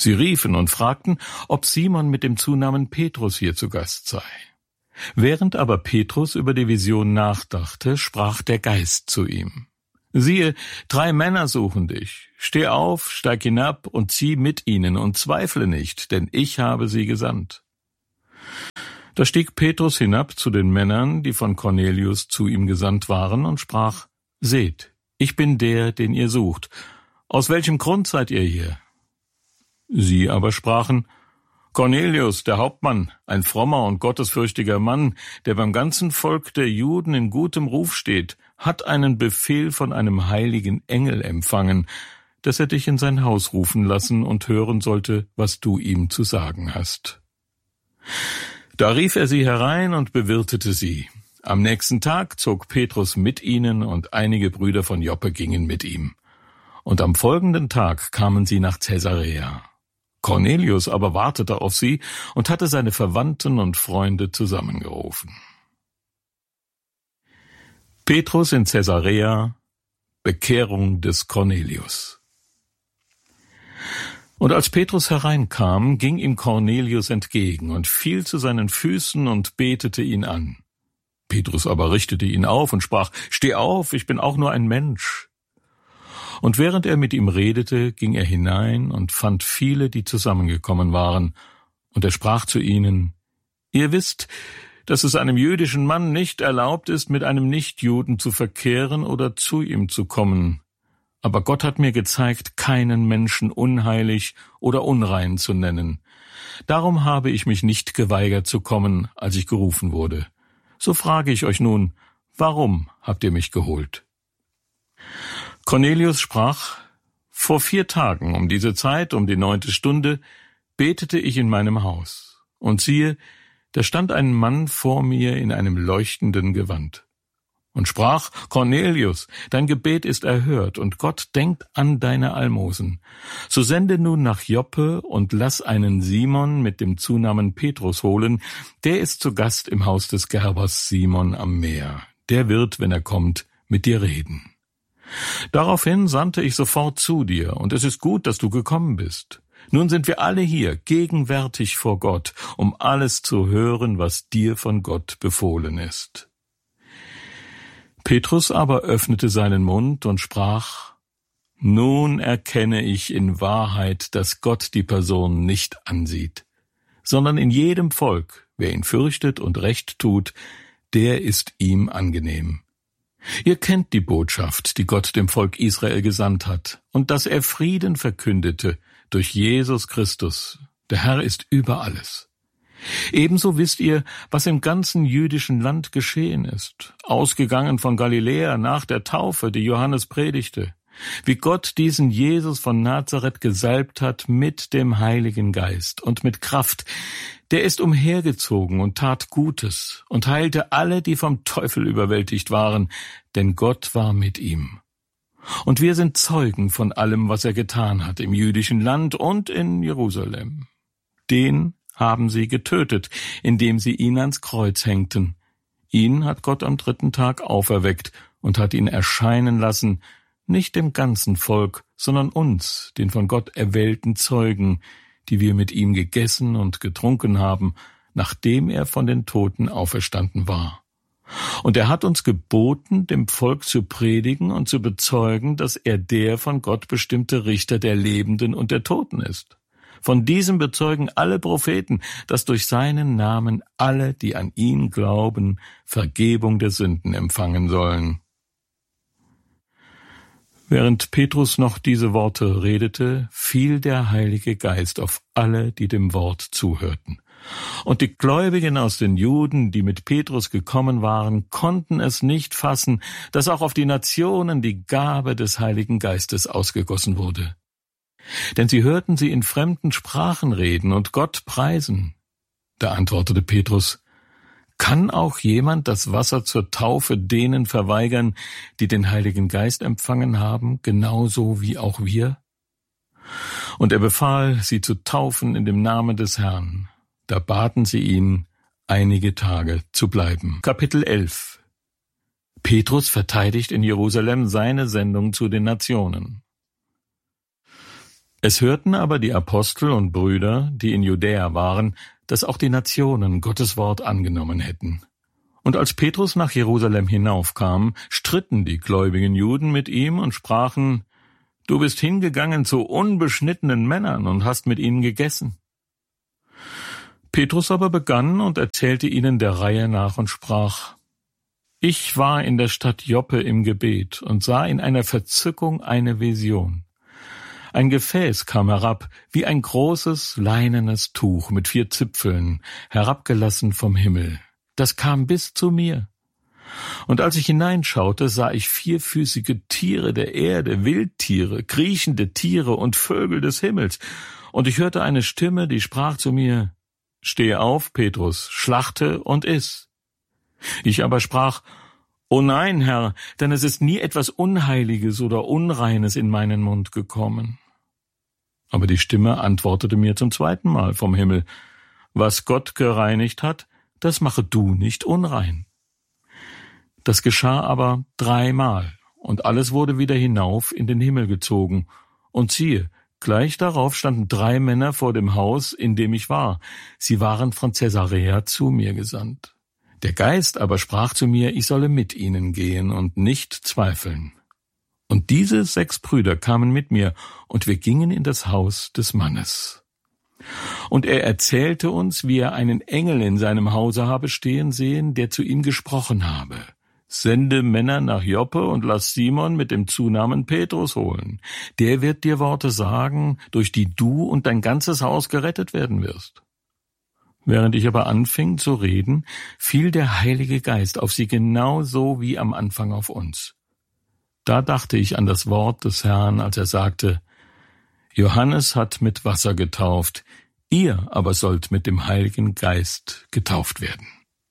Sie riefen und fragten, ob Simon mit dem Zunamen Petrus hier zu Gast sei. Während aber Petrus über die Vision nachdachte, sprach der Geist zu ihm: Siehe, drei Männer suchen dich. Steh auf, steig hinab und zieh mit ihnen und zweifle nicht, denn ich habe sie gesandt. Da stieg Petrus hinab zu den Männern, die von Cornelius zu ihm gesandt waren, und sprach: Seht, ich bin der, den ihr sucht. Aus welchem Grund seid ihr hier? Sie aber sprachen: Cornelius, der Hauptmann, ein frommer und gottesfürchtiger Mann, der beim ganzen Volk der Juden in gutem Ruf steht, hat einen Befehl von einem heiligen Engel empfangen, dass er dich in sein Haus rufen lassen und hören sollte, was du ihm zu sagen hast. Da rief er sie herein und bewirtete sie. Am nächsten Tag zog Petrus mit ihnen, und einige Brüder von Joppe gingen mit ihm. Und am folgenden Tag kamen sie nach Caesarea. Cornelius aber wartete auf sie und hatte seine Verwandten und Freunde zusammengerufen. Petrus in Caesarea, Bekehrung des Cornelius. Und als Petrus hereinkam, ging ihm Cornelius entgegen und fiel zu seinen Füßen und betete ihn an. Petrus aber richtete ihn auf und sprach: Steh auf, ich bin auch nur ein Mensch. Und während er mit ihm redete, ging er hinein und fand viele, die zusammengekommen waren. Und er sprach zu ihnen: Ihr wisst, dass es einem jüdischen Mann nicht erlaubt ist, mit einem Nichtjuden zu verkehren oder zu ihm zu kommen. Aber Gott hat mir gezeigt, keinen Menschen unheilig oder unrein zu nennen. Darum habe ich mich nicht geweigert zu kommen, als ich gerufen wurde. So frage ich euch nun: Warum habt ihr mich geholt? Cornelius sprach: Vor vier Tagen um diese Zeit, um die neunte Stunde, betete ich in meinem Haus. Und siehe, da stand ein Mann vor mir in einem leuchtenden Gewand und sprach: Cornelius, dein Gebet ist erhört, und Gott denkt an deine Almosen. So sende nun nach Joppe und lass einen Simon mit dem Zunamen Petrus holen, der ist zu Gast im Haus des Gerbers Simon am Meer. Der wird, wenn er kommt, mit dir reden. Daraufhin sandte ich sofort zu dir, und es ist gut, dass du gekommen bist. Nun sind wir alle hier, gegenwärtig vor Gott, um alles zu hören, was dir von Gott befohlen ist. Petrus aber öffnete seinen Mund und sprach: Nun erkenne ich in Wahrheit, dass Gott die Person nicht ansieht, sondern in jedem Volk, wer ihn fürchtet und Recht tut, der ist ihm angenehm. Ihr kennt die Botschaft, die Gott dem Volk Israel gesandt hat, und dass er Frieden verkündete durch Jesus Christus. Der Herr ist über alles. Ebenso wisst ihr, was im ganzen jüdischen Land geschehen ist, ausgegangen von Galiläa nach der Taufe, die Johannes predigte, wie Gott diesen Jesus von Nazareth gesalbt hat mit dem Heiligen Geist und mit Kraft. Der ist umhergezogen und tat Gutes und heilte alle, die vom Teufel überwältigt waren, denn Gott war mit ihm. Und wir sind Zeugen von allem, was er getan hat im jüdischen Land und in Jerusalem. Den haben sie getötet, indem sie ihn ans Kreuz hängten. Ihn hat Gott am dritten Tag auferweckt und hat ihn erscheinen lassen, nicht dem ganzen Volk, sondern uns, den von Gott erwählten Zeugen, die wir mit ihm gegessen und getrunken haben, nachdem er von den Toten auferstanden war. Und er hat uns geboten, dem Volk zu predigen und zu bezeugen, dass er der von Gott bestimmte Richter der Lebenden und der Toten ist. Von diesem bezeugen alle Propheten, dass durch seinen Namen alle, die an ihn glauben, Vergebung der Sünden empfangen sollen. Während Petrus noch diese Worte redete, fiel der Heilige Geist auf alle, die dem Wort zuhörten. Und die Gläubigen aus den Juden, die mit Petrus gekommen waren, konnten es nicht fassen, dass auch auf die Nationen die Gabe des Heiligen Geistes ausgegossen wurde. Denn sie hörten sie in fremden Sprachen reden und Gott preisen. Da antwortete Petrus: Kann auch jemand das Wasser zur Taufe denen verweigern, die den Heiligen Geist empfangen haben, genauso wie auch wir? Und er befahl, sie zu taufen in dem Namen des Herrn. Da baten sie ihn, einige Tage zu bleiben. Kapitel elf. Petrus verteidigt in Jerusalem seine Sendung zu den Nationen. Es hörten aber die Apostel und Brüder, die in Judäa waren, dass auch die Nationen Gottes Wort angenommen hätten. Und als Petrus nach Jerusalem hinaufkam, stritten die gläubigen Juden mit ihm und sprachen: Du bist hingegangen zu unbeschnittenen Männern und hast mit ihnen gegessen. Petrus aber begann und erzählte ihnen der Reihe nach und sprach: Ich war in der Stadt Joppe im Gebet und sah in einer Verzückung eine Vision. Ein Gefäß kam herab, wie ein großes leinenes Tuch mit vier Zipfeln, herabgelassen vom Himmel. Das kam bis zu mir. Und als ich hineinschaute, sah ich vierfüßige Tiere der Erde, Wildtiere, kriechende Tiere und Vögel des Himmels. Und ich hörte eine Stimme, die sprach zu mir: Steh auf, Petrus, schlachte und iss. Ich aber sprach: O nein, Herr, denn es ist nie etwas Unheiliges oder Unreines in meinen Mund gekommen. Aber die Stimme antwortete mir zum zweiten Mal vom Himmel: Was Gott gereinigt hat, das mache du nicht unrein. Das geschah aber dreimal, und alles wurde wieder hinauf in den Himmel gezogen. Und siehe, gleich darauf standen drei Männer vor dem Haus, in dem ich war. Sie waren von Caesarea zu mir gesandt. Der Geist aber sprach zu mir, ich solle mit ihnen gehen und nicht zweifeln. Und diese sechs Brüder kamen mit mir, und wir gingen in das Haus des Mannes. Und er erzählte uns, wie er einen Engel in seinem Hause habe stehen sehen, der zu ihm gesprochen habe: Sende Männer nach Joppe und lass Simon mit dem Zunamen Petrus holen. Der wird dir Worte sagen, durch die du und dein ganzes Haus gerettet werden wirst. Während ich aber anfing zu reden, fiel der Heilige Geist auf sie genauso wie am Anfang auf uns. Da dachte ich an das Wort des Herrn, als er sagte: Johannes hat mit Wasser getauft, ihr aber sollt mit dem Heiligen Geist getauft werden.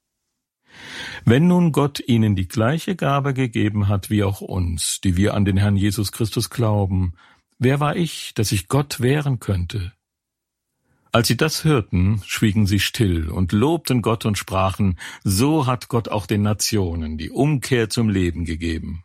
Wenn nun Gott ihnen die gleiche Gabe gegeben hat wie auch uns, die wir an den Herrn Jesus Christus glauben, wer war ich, dass ich Gott wehren könnte? Als sie das hörten, schwiegen sie still und lobten Gott und sprachen: So hat Gott auch den Nationen die Umkehr zum Leben gegeben.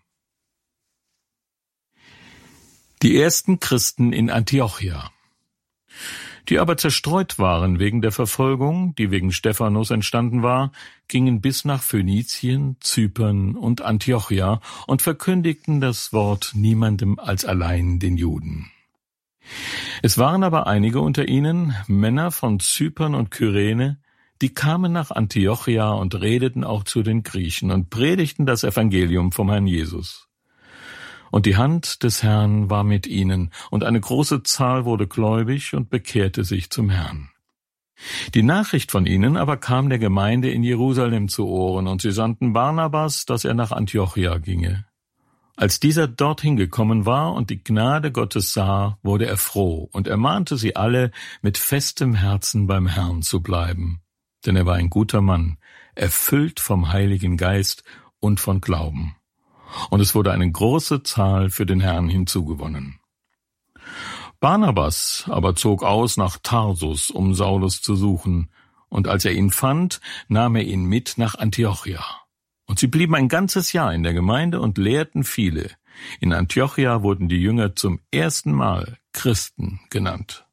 Die ersten Christen in Antiochia. Die aber zerstreut waren wegen der Verfolgung, die wegen Stephanus entstanden war, gingen bis nach Phönizien, Zypern und Antiochia und verkündigten das Wort niemandem als allein den Juden. Es waren aber einige unter ihnen, Männer von Zypern und Kyrene, die kamen nach Antiochia und redeten auch zu den Griechen und predigten das Evangelium vom Herrn Jesus. Und die Hand des Herrn war mit ihnen, und eine große Zahl wurde gläubig und bekehrte sich zum Herrn. Die Nachricht von ihnen aber kam der Gemeinde in Jerusalem zu Ohren, und sie sandten Barnabas, dass er nach Antiochia ginge. Als dieser dorthin gekommen war und die Gnade Gottes sah, wurde er froh und ermahnte sie alle, mit festem Herzen beim Herrn zu bleiben. Denn er war ein guter Mann, erfüllt vom Heiligen Geist und von Glauben. Und es wurde eine große Zahl für den Herrn hinzugewonnen. Barnabas aber zog aus nach Tarsus, um Saulus zu suchen, und als er ihn fand, nahm er ihn mit nach Antiochia. Und sie blieben ein ganzes Jahr in der Gemeinde und lehrten viele. In Antiochia wurden die Jünger zum ersten Mal Christen genannt.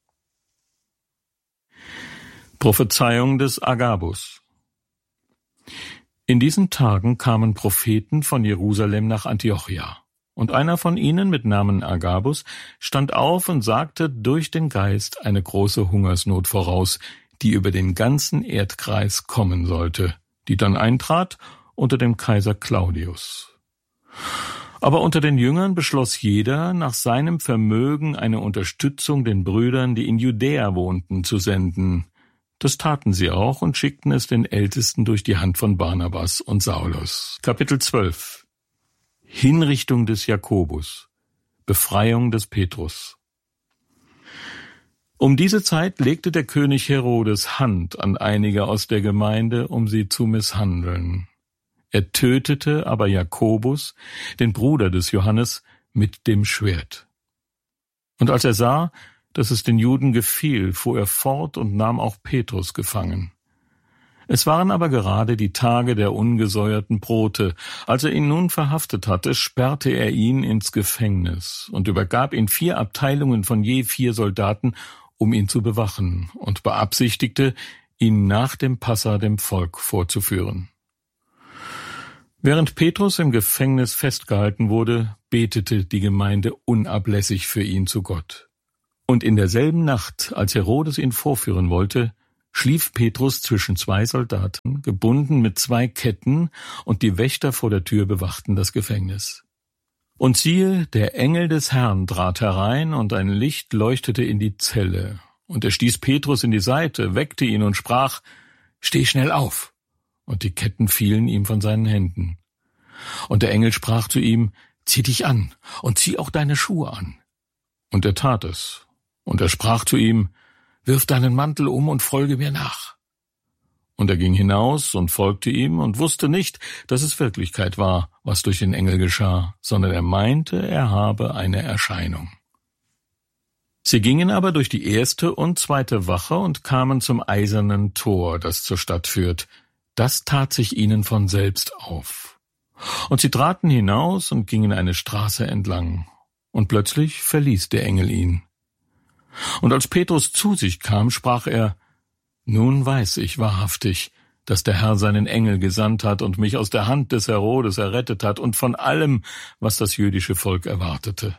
Prophezeiung des Agabus. In diesen Tagen kamen Propheten von Jerusalem nach Antiochia. Und einer von ihnen mit Namen Agabus stand auf und sagte durch den Geist eine große Hungersnot voraus, die über den ganzen Erdkreis kommen sollte, die dann eintrat unter dem Kaiser Claudius. Aber unter den Jüngern beschloss jeder, nach seinem Vermögen eine Unterstützung den Brüdern, die in Judäa wohnten, zu senden. Das taten sie auch und schickten es den Ältesten durch die Hand von Barnabas und Saulus. Kapitel zwölf. Hinrichtung des Jakobus. Befreiung des Petrus. Um diese Zeit legte der König Herodes Hand an einige aus der Gemeinde, um sie zu misshandeln. Er tötete aber Jakobus, den Bruder des Johannes, mit dem Schwert. Und als er sah, dass es den Juden gefiel, fuhr er fort und nahm auch Petrus gefangen. Es waren aber gerade die Tage der ungesäuerten Brote. Als er ihn nun verhaftet hatte, sperrte er ihn ins Gefängnis und übergab ihn vier Abteilungen von je vier Soldaten, um ihn zu bewachen, und beabsichtigte, ihn nach dem Passa dem Volk vorzuführen. Während Petrus im Gefängnis festgehalten wurde, betete die Gemeinde unablässig für ihn zu Gott. Und in derselben Nacht, als Herodes ihn vorführen wollte, schlief Petrus zwischen zwei Soldaten, gebunden mit zwei Ketten, und die Wächter vor der Tür bewachten das Gefängnis. Und siehe, der Engel des Herrn trat herein, und ein Licht leuchtete in die Zelle. Und er stieß Petrus in die Seite, weckte ihn und sprach: »Steh schnell auf!« Und die Ketten fielen ihm von seinen Händen. Und der Engel sprach zu ihm: »Zieh dich an und zieh auch deine Schuhe an.« Und er tat es. Und er sprach zu ihm: »Wirf deinen Mantel um und folge mir nach.« Und er ging hinaus und folgte ihm und wusste nicht, dass es Wirklichkeit war, was durch den Engel geschah, sondern er meinte, er habe eine Erscheinung. Sie gingen aber durch die erste und zweite Wache und kamen zum eisernen Tor, das zur Stadt führt. Das tat sich ihnen von selbst auf. Und sie traten hinaus und gingen eine Straße entlang. Und plötzlich verließ der Engel ihn. Und als Petrus zu sich kam, sprach er: »Nun weiß ich wahrhaftig, dass der Herr seinen Engel gesandt hat und mich aus der Hand des Herodes errettet hat und von allem, was das jüdische Volk erwartete.«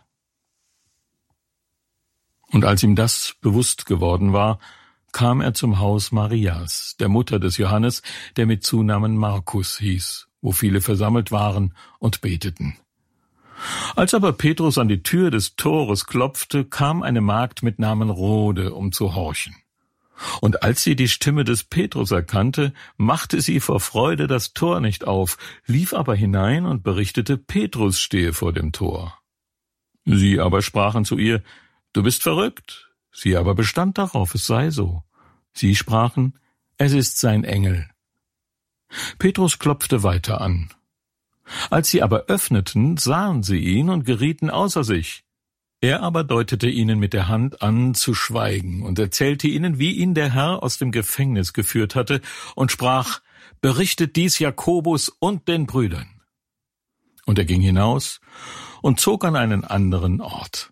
Und als ihm das bewusst geworden war, kam er zum Haus Marias, der Mutter des Johannes, der mit Zunamen Markus hieß, wo viele versammelt waren und beteten. Als aber Petrus an die Tür des Tores klopfte, kam eine Magd mit Namen Rhode, um zu horchen. Und als sie die Stimme des Petrus erkannte, machte sie vor Freude das Tor nicht auf, lief aber hinein und berichtete, Petrus stehe vor dem Tor. Sie aber sprachen zu ihr: »Du bist verrückt.« Sie aber bestand darauf, es sei so. Sie sprachen: »Es ist sein Engel.« Petrus klopfte weiter an. Als sie aber öffneten, sahen sie ihn und gerieten außer sich. Er aber deutete ihnen mit der Hand an, zu schweigen, und erzählte ihnen, wie ihn der Herr aus dem Gefängnis geführt hatte, und sprach: »Berichtet dies Jakobus und den Brüdern.« Und er ging hinaus und zog an einen anderen Ort.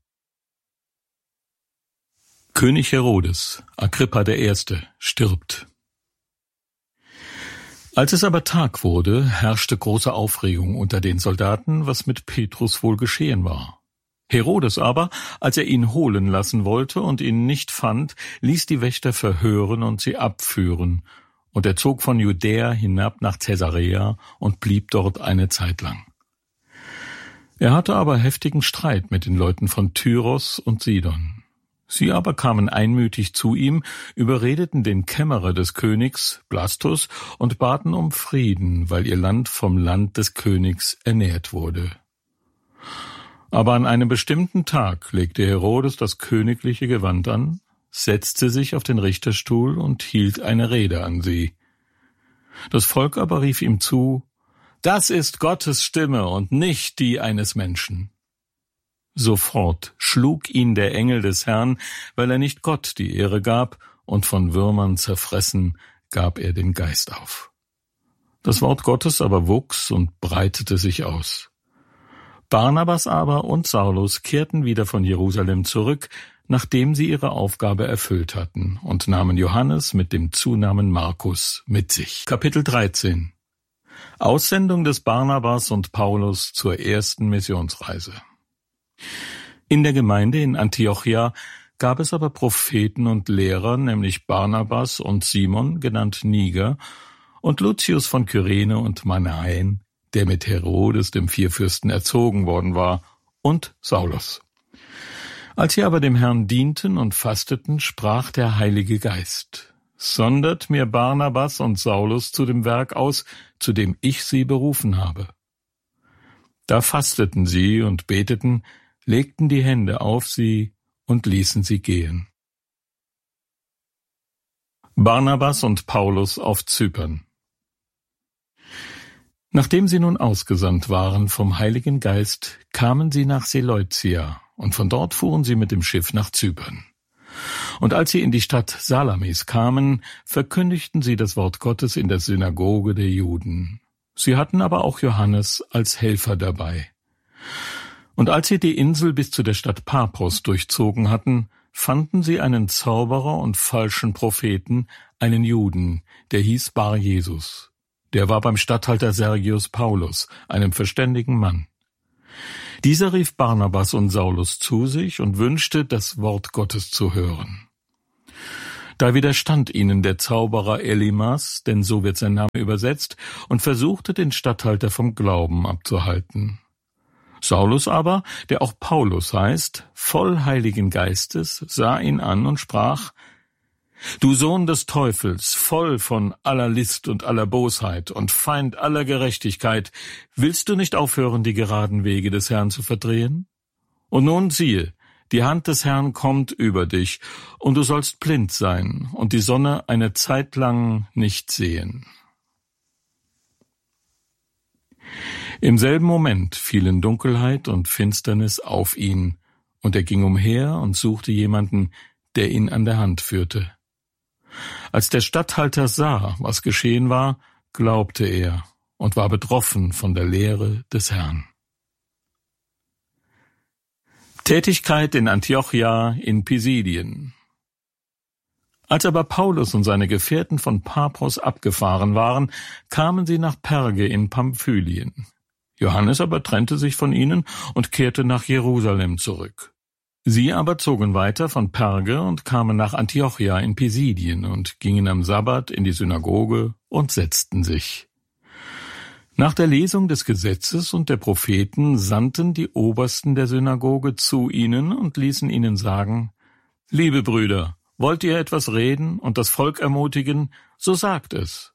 König Herodes, Agrippa der Erste, stirbt. Als es aber Tag wurde, herrschte große Aufregung unter den Soldaten, was mit Petrus wohl geschehen war. Herodes aber, als er ihn holen lassen wollte und ihn nicht fand, ließ die Wächter verhören und sie abführen, und er zog von Judäa hinab nach Caesarea und blieb dort eine Zeit lang. Er hatte aber heftigen Streit mit den Leuten von Tyros und Sidon. Sie aber kamen einmütig zu ihm, überredeten den Kämmerer des Königs, Blastus, und baten um Frieden, weil ihr Land vom Land des Königs ernährt wurde. Aber an einem bestimmten Tag legte Herodes das königliche Gewand an, setzte sich auf den Richterstuhl und hielt eine Rede an sie. Das Volk aber rief ihm zu: »Das ist Gottes Stimme und nicht die eines Menschen.« Sofort schlug ihn der Engel des Herrn, weil er nicht Gott die Ehre gab, und von Würmern zerfressen gab er den Geist auf. Das Wort Gottes aber wuchs und breitete sich aus. Barnabas aber und Saulus kehrten wieder von Jerusalem zurück, nachdem sie ihre Aufgabe erfüllt hatten, und nahmen Johannes mit dem Zunamen Markus mit sich. Kapitel dreizehn. Aussendung des Barnabas und Paulus zur ersten Missionsreise. In der Gemeinde in Antiochia gab es aber Propheten und Lehrer, nämlich Barnabas und Simon, genannt Niger, und Lucius von Kyrene und Manaen, der mit Herodes dem Vierfürsten erzogen worden war, und Saulus. Als sie aber dem Herrn dienten und fasteten, sprach der Heilige Geist: »Sondert mir Barnabas und Saulus zu dem Werk aus, zu dem ich sie berufen habe.« Da fasteten sie und beteten, legten die Hände auf sie und ließen sie gehen. Barnabas und Paulus auf Zypern. Nachdem sie nun ausgesandt waren vom Heiligen Geist, kamen sie nach Seleucia, und von dort fuhren sie mit dem Schiff nach Zypern. Und als sie in die Stadt Salamis kamen, verkündigten sie das Wort Gottes in der Synagoge der Juden. Sie hatten aber auch Johannes als Helfer dabei. Und als sie die Insel bis zu der Stadt Paphos durchzogen hatten, fanden sie einen Zauberer und falschen Propheten, einen Juden, der hieß Bar Jesus. Der war beim Statthalter Sergius Paulus, einem verständigen Mann. Dieser rief Barnabas und Saulus zu sich und wünschte, das Wort Gottes zu hören. Da widerstand ihnen der Zauberer Elimas, denn so wird sein Name übersetzt, und versuchte, den Statthalter vom Glauben abzuhalten. Saulus aber, der auch Paulus heißt, voll Heiligen Geistes, sah ihn an und sprach: »Du Sohn des Teufels, voll von aller List und aller Bosheit und Feind aller Gerechtigkeit, willst du nicht aufhören, die geraden Wege des Herrn zu verdrehen? Und nun siehe, die Hand des Herrn kommt über dich, und du sollst blind sein und die Sonne eine Zeit lang nicht sehen.« Im selben Moment fielen Dunkelheit und Finsternis auf ihn, und er ging umher und suchte jemanden, der ihn an der Hand führte. Als der Statthalter sah, was geschehen war, glaubte er und war betroffen von der Lehre des Herrn. Tätigkeit in Antiochia in Pisidien. Als aber Paulus und seine Gefährten von Paphos abgefahren waren, kamen sie nach Perge in Pamphylien. Johannes aber trennte sich von ihnen und kehrte nach Jerusalem zurück. Sie aber zogen weiter von Perge und kamen nach Antiochia in Pisidien und gingen am Sabbat in die Synagoge und setzten sich. Nach der Lesung des Gesetzes und der Propheten sandten die Obersten der Synagoge zu ihnen und ließen ihnen sagen: »Liebe Brüder, wollt ihr etwas reden und das Volk ermutigen, so sagt es.«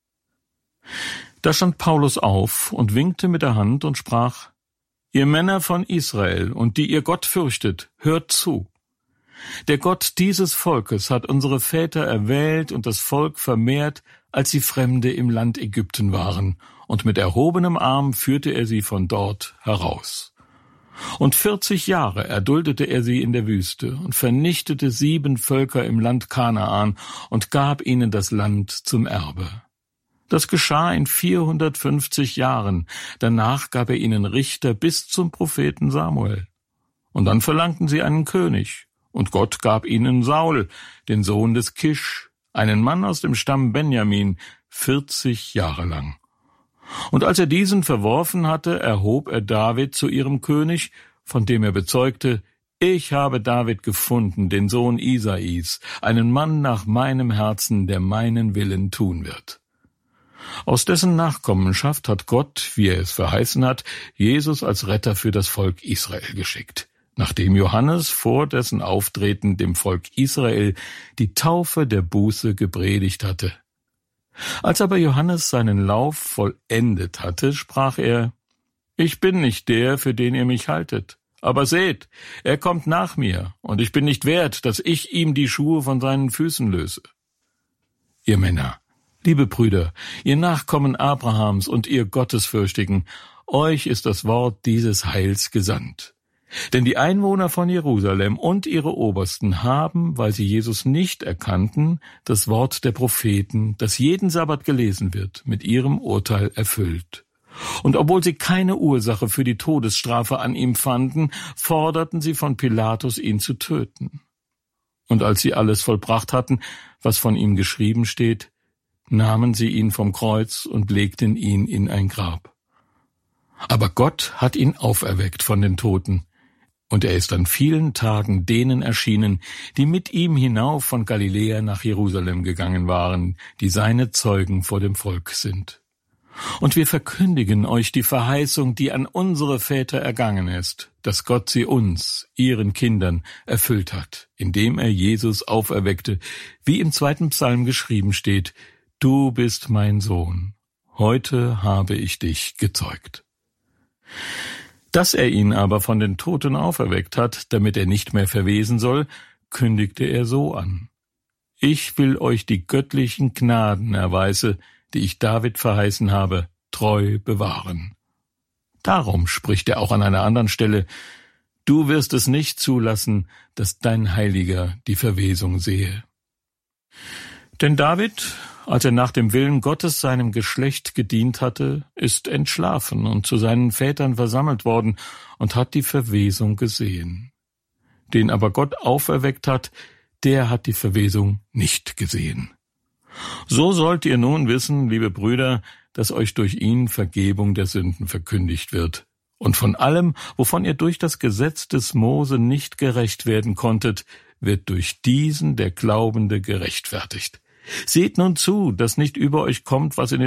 Da stand Paulus auf und winkte mit der Hand und sprach: »Ihr Männer von Israel und die ihr Gott fürchtet, hört zu. Der Gott dieses Volkes hat unsere Väter erwählt und das Volk vermehrt, als sie Fremde im Land Ägypten waren, und mit erhobenem Arm führte er sie von dort heraus. Und vierzig Jahre erduldete er sie in der Wüste und vernichtete sieben Völker im Land Kanaan und gab ihnen das Land zum Erbe. Das geschah in vierhundertfünfzig Jahren, danach gab er ihnen Richter bis zum Propheten Samuel. Und dann verlangten sie einen König, und Gott gab ihnen Saul, den Sohn des Kisch, einen Mann aus dem Stamm Benjamin, vierzig Jahre lang. Und als er diesen verworfen hatte, erhob er David zu ihrem König, von dem er bezeugte: »Ich habe David gefunden, den Sohn Isais, einen Mann nach meinem Herzen, der meinen Willen tun wird.« Aus dessen Nachkommenschaft hat Gott, wie er es verheißen hat, Jesus als Retter für das Volk Israel geschickt, nachdem Johannes vor dessen Auftreten dem Volk Israel die Taufe der Buße gepredigt hatte. Als aber Johannes seinen Lauf vollendet hatte, sprach er: »Ich bin nicht der, für den ihr mich haltet. Aber seht, er kommt nach mir, und ich bin nicht wert, dass ich ihm die Schuhe von seinen Füßen löse.« Ihr Männer, liebe Brüder, ihr Nachkommen Abrahams und ihr Gottesfürchtigen, euch ist das Wort dieses Heils gesandt. Denn die Einwohner von Jerusalem und ihre Obersten haben, weil sie Jesus nicht erkannten, das Wort der Propheten, das jeden Sabbat gelesen wird, mit ihrem Urteil erfüllt. Und obwohl sie keine Ursache für die Todesstrafe an ihm fanden, forderten sie von Pilatus, ihn zu töten. Und als sie alles vollbracht hatten, was von ihm geschrieben steht, nahmen sie ihn vom Kreuz und legten ihn in ein Grab. Aber Gott hat ihn auferweckt von den Toten, und er ist an vielen Tagen denen erschienen, die mit ihm hinauf von Galiläa nach Jerusalem gegangen waren, die seine Zeugen vor dem Volk sind. Und wir verkündigen euch die Verheißung, die an unsere Väter ergangen ist, dass Gott sie uns, ihren Kindern, erfüllt hat, indem er Jesus auferweckte, wie im zweiten Psalm geschrieben steht: »Du bist mein Sohn, heute habe ich dich gezeugt.« Dass er ihn aber von den Toten auferweckt hat, damit er nicht mehr verwesen soll, kündigte er so an: »Ich will euch die göttlichen Gnadenerweise, die ich David verheißen habe, treu bewahren.« Darum spricht er auch an einer anderen Stelle: Du wirst es nicht zulassen, dass dein Heiliger die Verwesung sehe. Denn David, als er nach dem Willen Gottes seinem Geschlecht gedient hatte, ist entschlafen und zu seinen Vätern versammelt worden und hat die Verwesung gesehen. Den aber Gott auferweckt hat, der hat die Verwesung nicht gesehen. So sollt ihr nun wissen, liebe Brüder, dass euch durch ihn Vergebung der Sünden verkündigt wird. Und von allem, wovon ihr durch das Gesetz des Mose nicht gerecht werden konntet, wird durch diesen der Glaubende gerechtfertigt. Seht nun zu, dass nicht über euch kommt, was in den